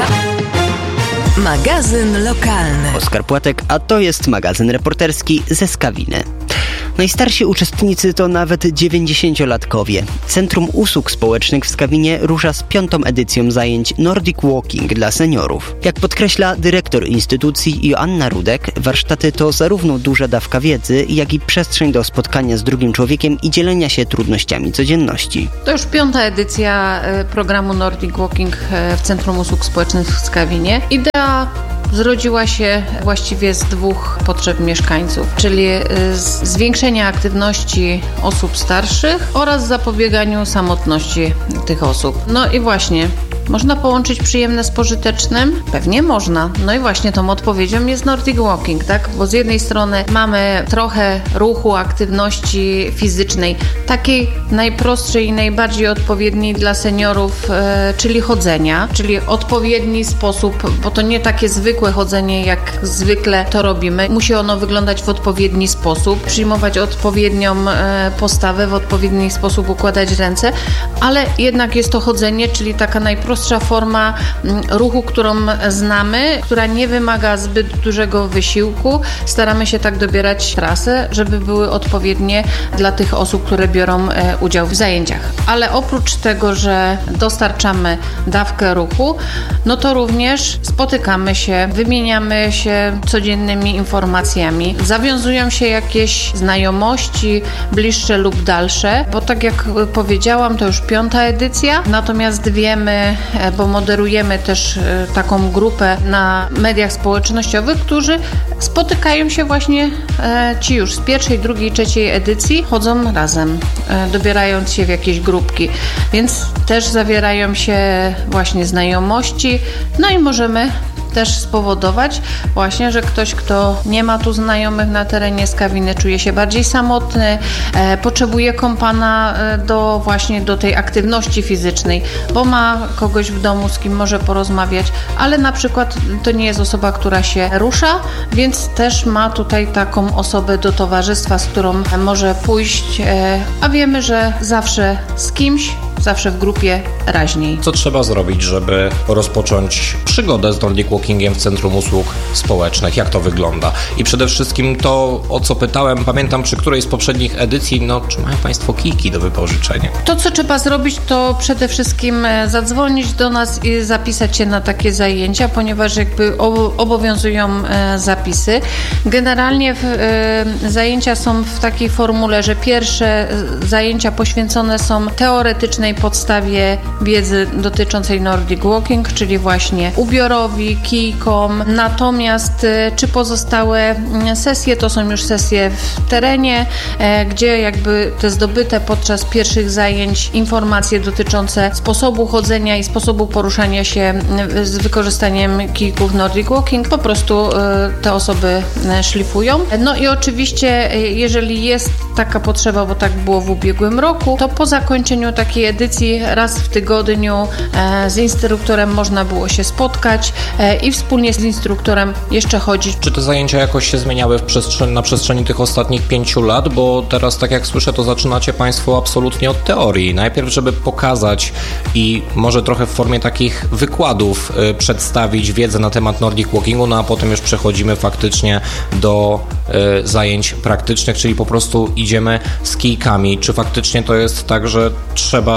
Magazyn lokalny. Oskar Płatek, a to jest magazyn reporterski ze Skawiny. Najstarsi uczestnicy to nawet dziewięćdziesięciolatkowie. Centrum Usług Społecznych w Skawinie rusza z piątą edycją zajęć Nordic Walking dla seniorów. Jak podkreśla dyrektor instytucji Joanna Rudek, warsztaty to zarówno duża dawka wiedzy, jak i przestrzeń do spotkania z drugim człowiekiem i dzielenia się trudnościami codzienności. To już piąta edycja programu Nordic Walking w Centrum Usług Społecznych w Skawinie. Idea zrodziła się właściwie z dwóch potrzeb mieszkańców, czyli z zwiększenia aktywności osób starszych oraz zapobieganiu samotności tych osób. No i właśnie, można połączyć przyjemne z pożytecznym? Pewnie można. No i właśnie tą odpowiedzią jest Nordic Walking, tak? Bo z jednej strony mamy trochę ruchu, aktywności fizycznej, takiej najprostszej i najbardziej odpowiedniej dla seniorów, e, czyli chodzenia, czyli odpowiedni sposób, bo to nie takie zwykłe chodzenie, jak zwykle to robimy. Musi ono wyglądać w odpowiedni sposób, przyjmować odpowiednią e, postawę, w odpowiedni sposób układać ręce, ale jednak jest to chodzenie, czyli taka najprostsza forma ruchu, którą znamy, która nie wymaga zbyt dużego wysiłku. Staramy się tak dobierać trasy, żeby były odpowiednie dla tych osób, które biorą udział w zajęciach. Ale oprócz tego, że dostarczamy dawkę ruchu, no to również spotykamy się, wymieniamy się codziennymi informacjami, zawiązują się jakieś znajomości bliższe lub dalsze, bo tak jak powiedziałam, to już piąta edycja, natomiast wiemy, bo moderujemy też taką grupę na mediach społecznościowych, którzy spotykają się właśnie ci już z pierwszej, drugiej, trzeciej edycji, chodzą razem, dobierając się w jakieś grupki, więc też zawierają się właśnie znajomości, no i możemy też spowodować właśnie, że ktoś, kto nie ma tu znajomych na terenie Skawiny, czuje się bardziej samotny, e, potrzebuje kompana e, do właśnie do tej aktywności fizycznej, bo ma kogoś w domu, z kim może porozmawiać, ale na przykład to nie jest osoba, która się rusza, więc też ma tutaj taką osobę do towarzystwa, z którą może pójść, e, a wiemy, że zawsze z kimś, zawsze w grupie raźniej. Co trzeba zrobić, żeby rozpocząć przygodę z Nordic Walkingiem w Centrum Usług Społecznych? Jak to wygląda? I przede wszystkim to, o co pytałem, pamiętam przy którejś z poprzednich edycji, no czy mają Państwo kijki do wypożyczenia? To, co trzeba zrobić, to przede wszystkim zadzwonić do nas i zapisać się na takie zajęcia, ponieważ jakby obowiązują zapisy. Generalnie w, zajęcia są w takiej formule, że pierwsze zajęcia poświęcone są teoretycznej podstawie wiedzy dotyczącej Nordic Walking, czyli właśnie ubiorowi, kijkom. Natomiast czy pozostałe sesje to są już sesje w terenie, gdzie jakby te zdobyte podczas pierwszych zajęć informacje dotyczące sposobu chodzenia i sposobu poruszania się z wykorzystaniem kijków Nordic Walking po prostu te osoby szlifują. No i oczywiście, jeżeli jest taka potrzeba, bo tak było w ubiegłym roku, to po zakończeniu takiej edycji raz w tygodniu z instruktorem można było się spotkać i wspólnie z instruktorem jeszcze chodzić. Czy te zajęcia jakoś się zmieniały w przestrzeni, na przestrzeni tych ostatnich pięciu lat? Bo teraz, tak jak słyszę, to zaczynacie Państwo absolutnie od teorii. Najpierw, żeby pokazać i może trochę w formie takich wykładów y, przedstawić wiedzę na temat Nordic Walkingu, no a potem już przechodzimy faktycznie do y, zajęć praktycznych, czyli po prostu idziemy z kijkami. Czy faktycznie to jest tak, że trzeba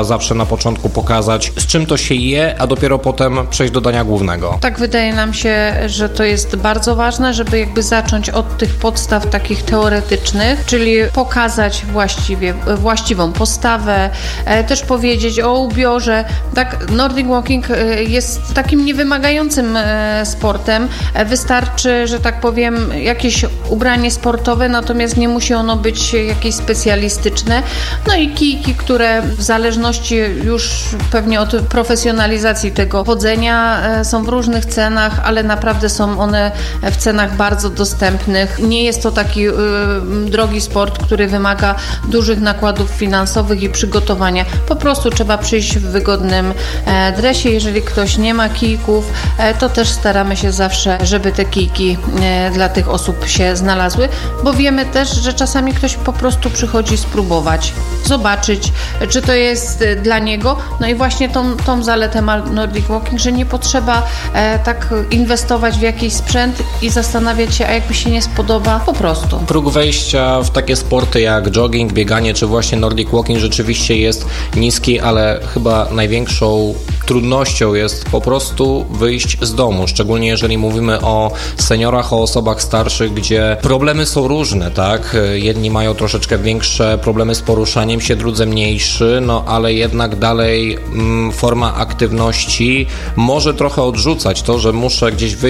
zawsze na początku pokazać, z czym to się je, a dopiero potem przejść do dania głównego. Tak, wydaje nam się, że to jest bardzo ważne, żeby jakby zacząć od tych podstaw takich teoretycznych, czyli pokazać właściwie, właściwą postawę, e, też powiedzieć o ubiorze. Tak, Nordic Walking jest takim niewymagającym e, sportem. E, wystarczy, że tak powiem, jakieś ubranie sportowe, natomiast nie musi ono być jakieś specjalistyczne. No i kijki, które w zależności już pewnie od profesjonalizacji tego chodzenia e, są w różnych cenach, ale naprawdę są one w cenach bardzo dostępnych. Nie jest to taki y, drogi sport, który wymaga dużych nakładów finansowych i przygotowania. Po prostu trzeba przyjść w wygodnym e, dresie. Jeżeli ktoś nie ma kijków, e, to też staramy się zawsze, żeby te kijki e, dla tych osób się znalazły, bo wiemy też, że czasami ktoś po prostu przychodzi spróbować, zobaczyć, czy to jest e, dla niego. No i właśnie tą, tą zaletę ma Nordic Walking, że nie potrzeba e, tak inwestować w jakiś sprzęt i zastanawiać się, a jakby się nie spodoba, po prostu. Próg wejścia w takie sporty jak jogging, bieganie czy właśnie Nordic Walking rzeczywiście jest niski, ale chyba największą trudnością jest po prostu wyjść z domu, szczególnie jeżeli mówimy o seniorach, o osobach starszych, gdzie problemy są różne, tak? Jedni mają troszeczkę większe problemy z poruszaniem się, drudzy mniejszy, no ale jednak dalej mm, forma aktywności może trochę odrzucać to, że muszę gdzieś wyjść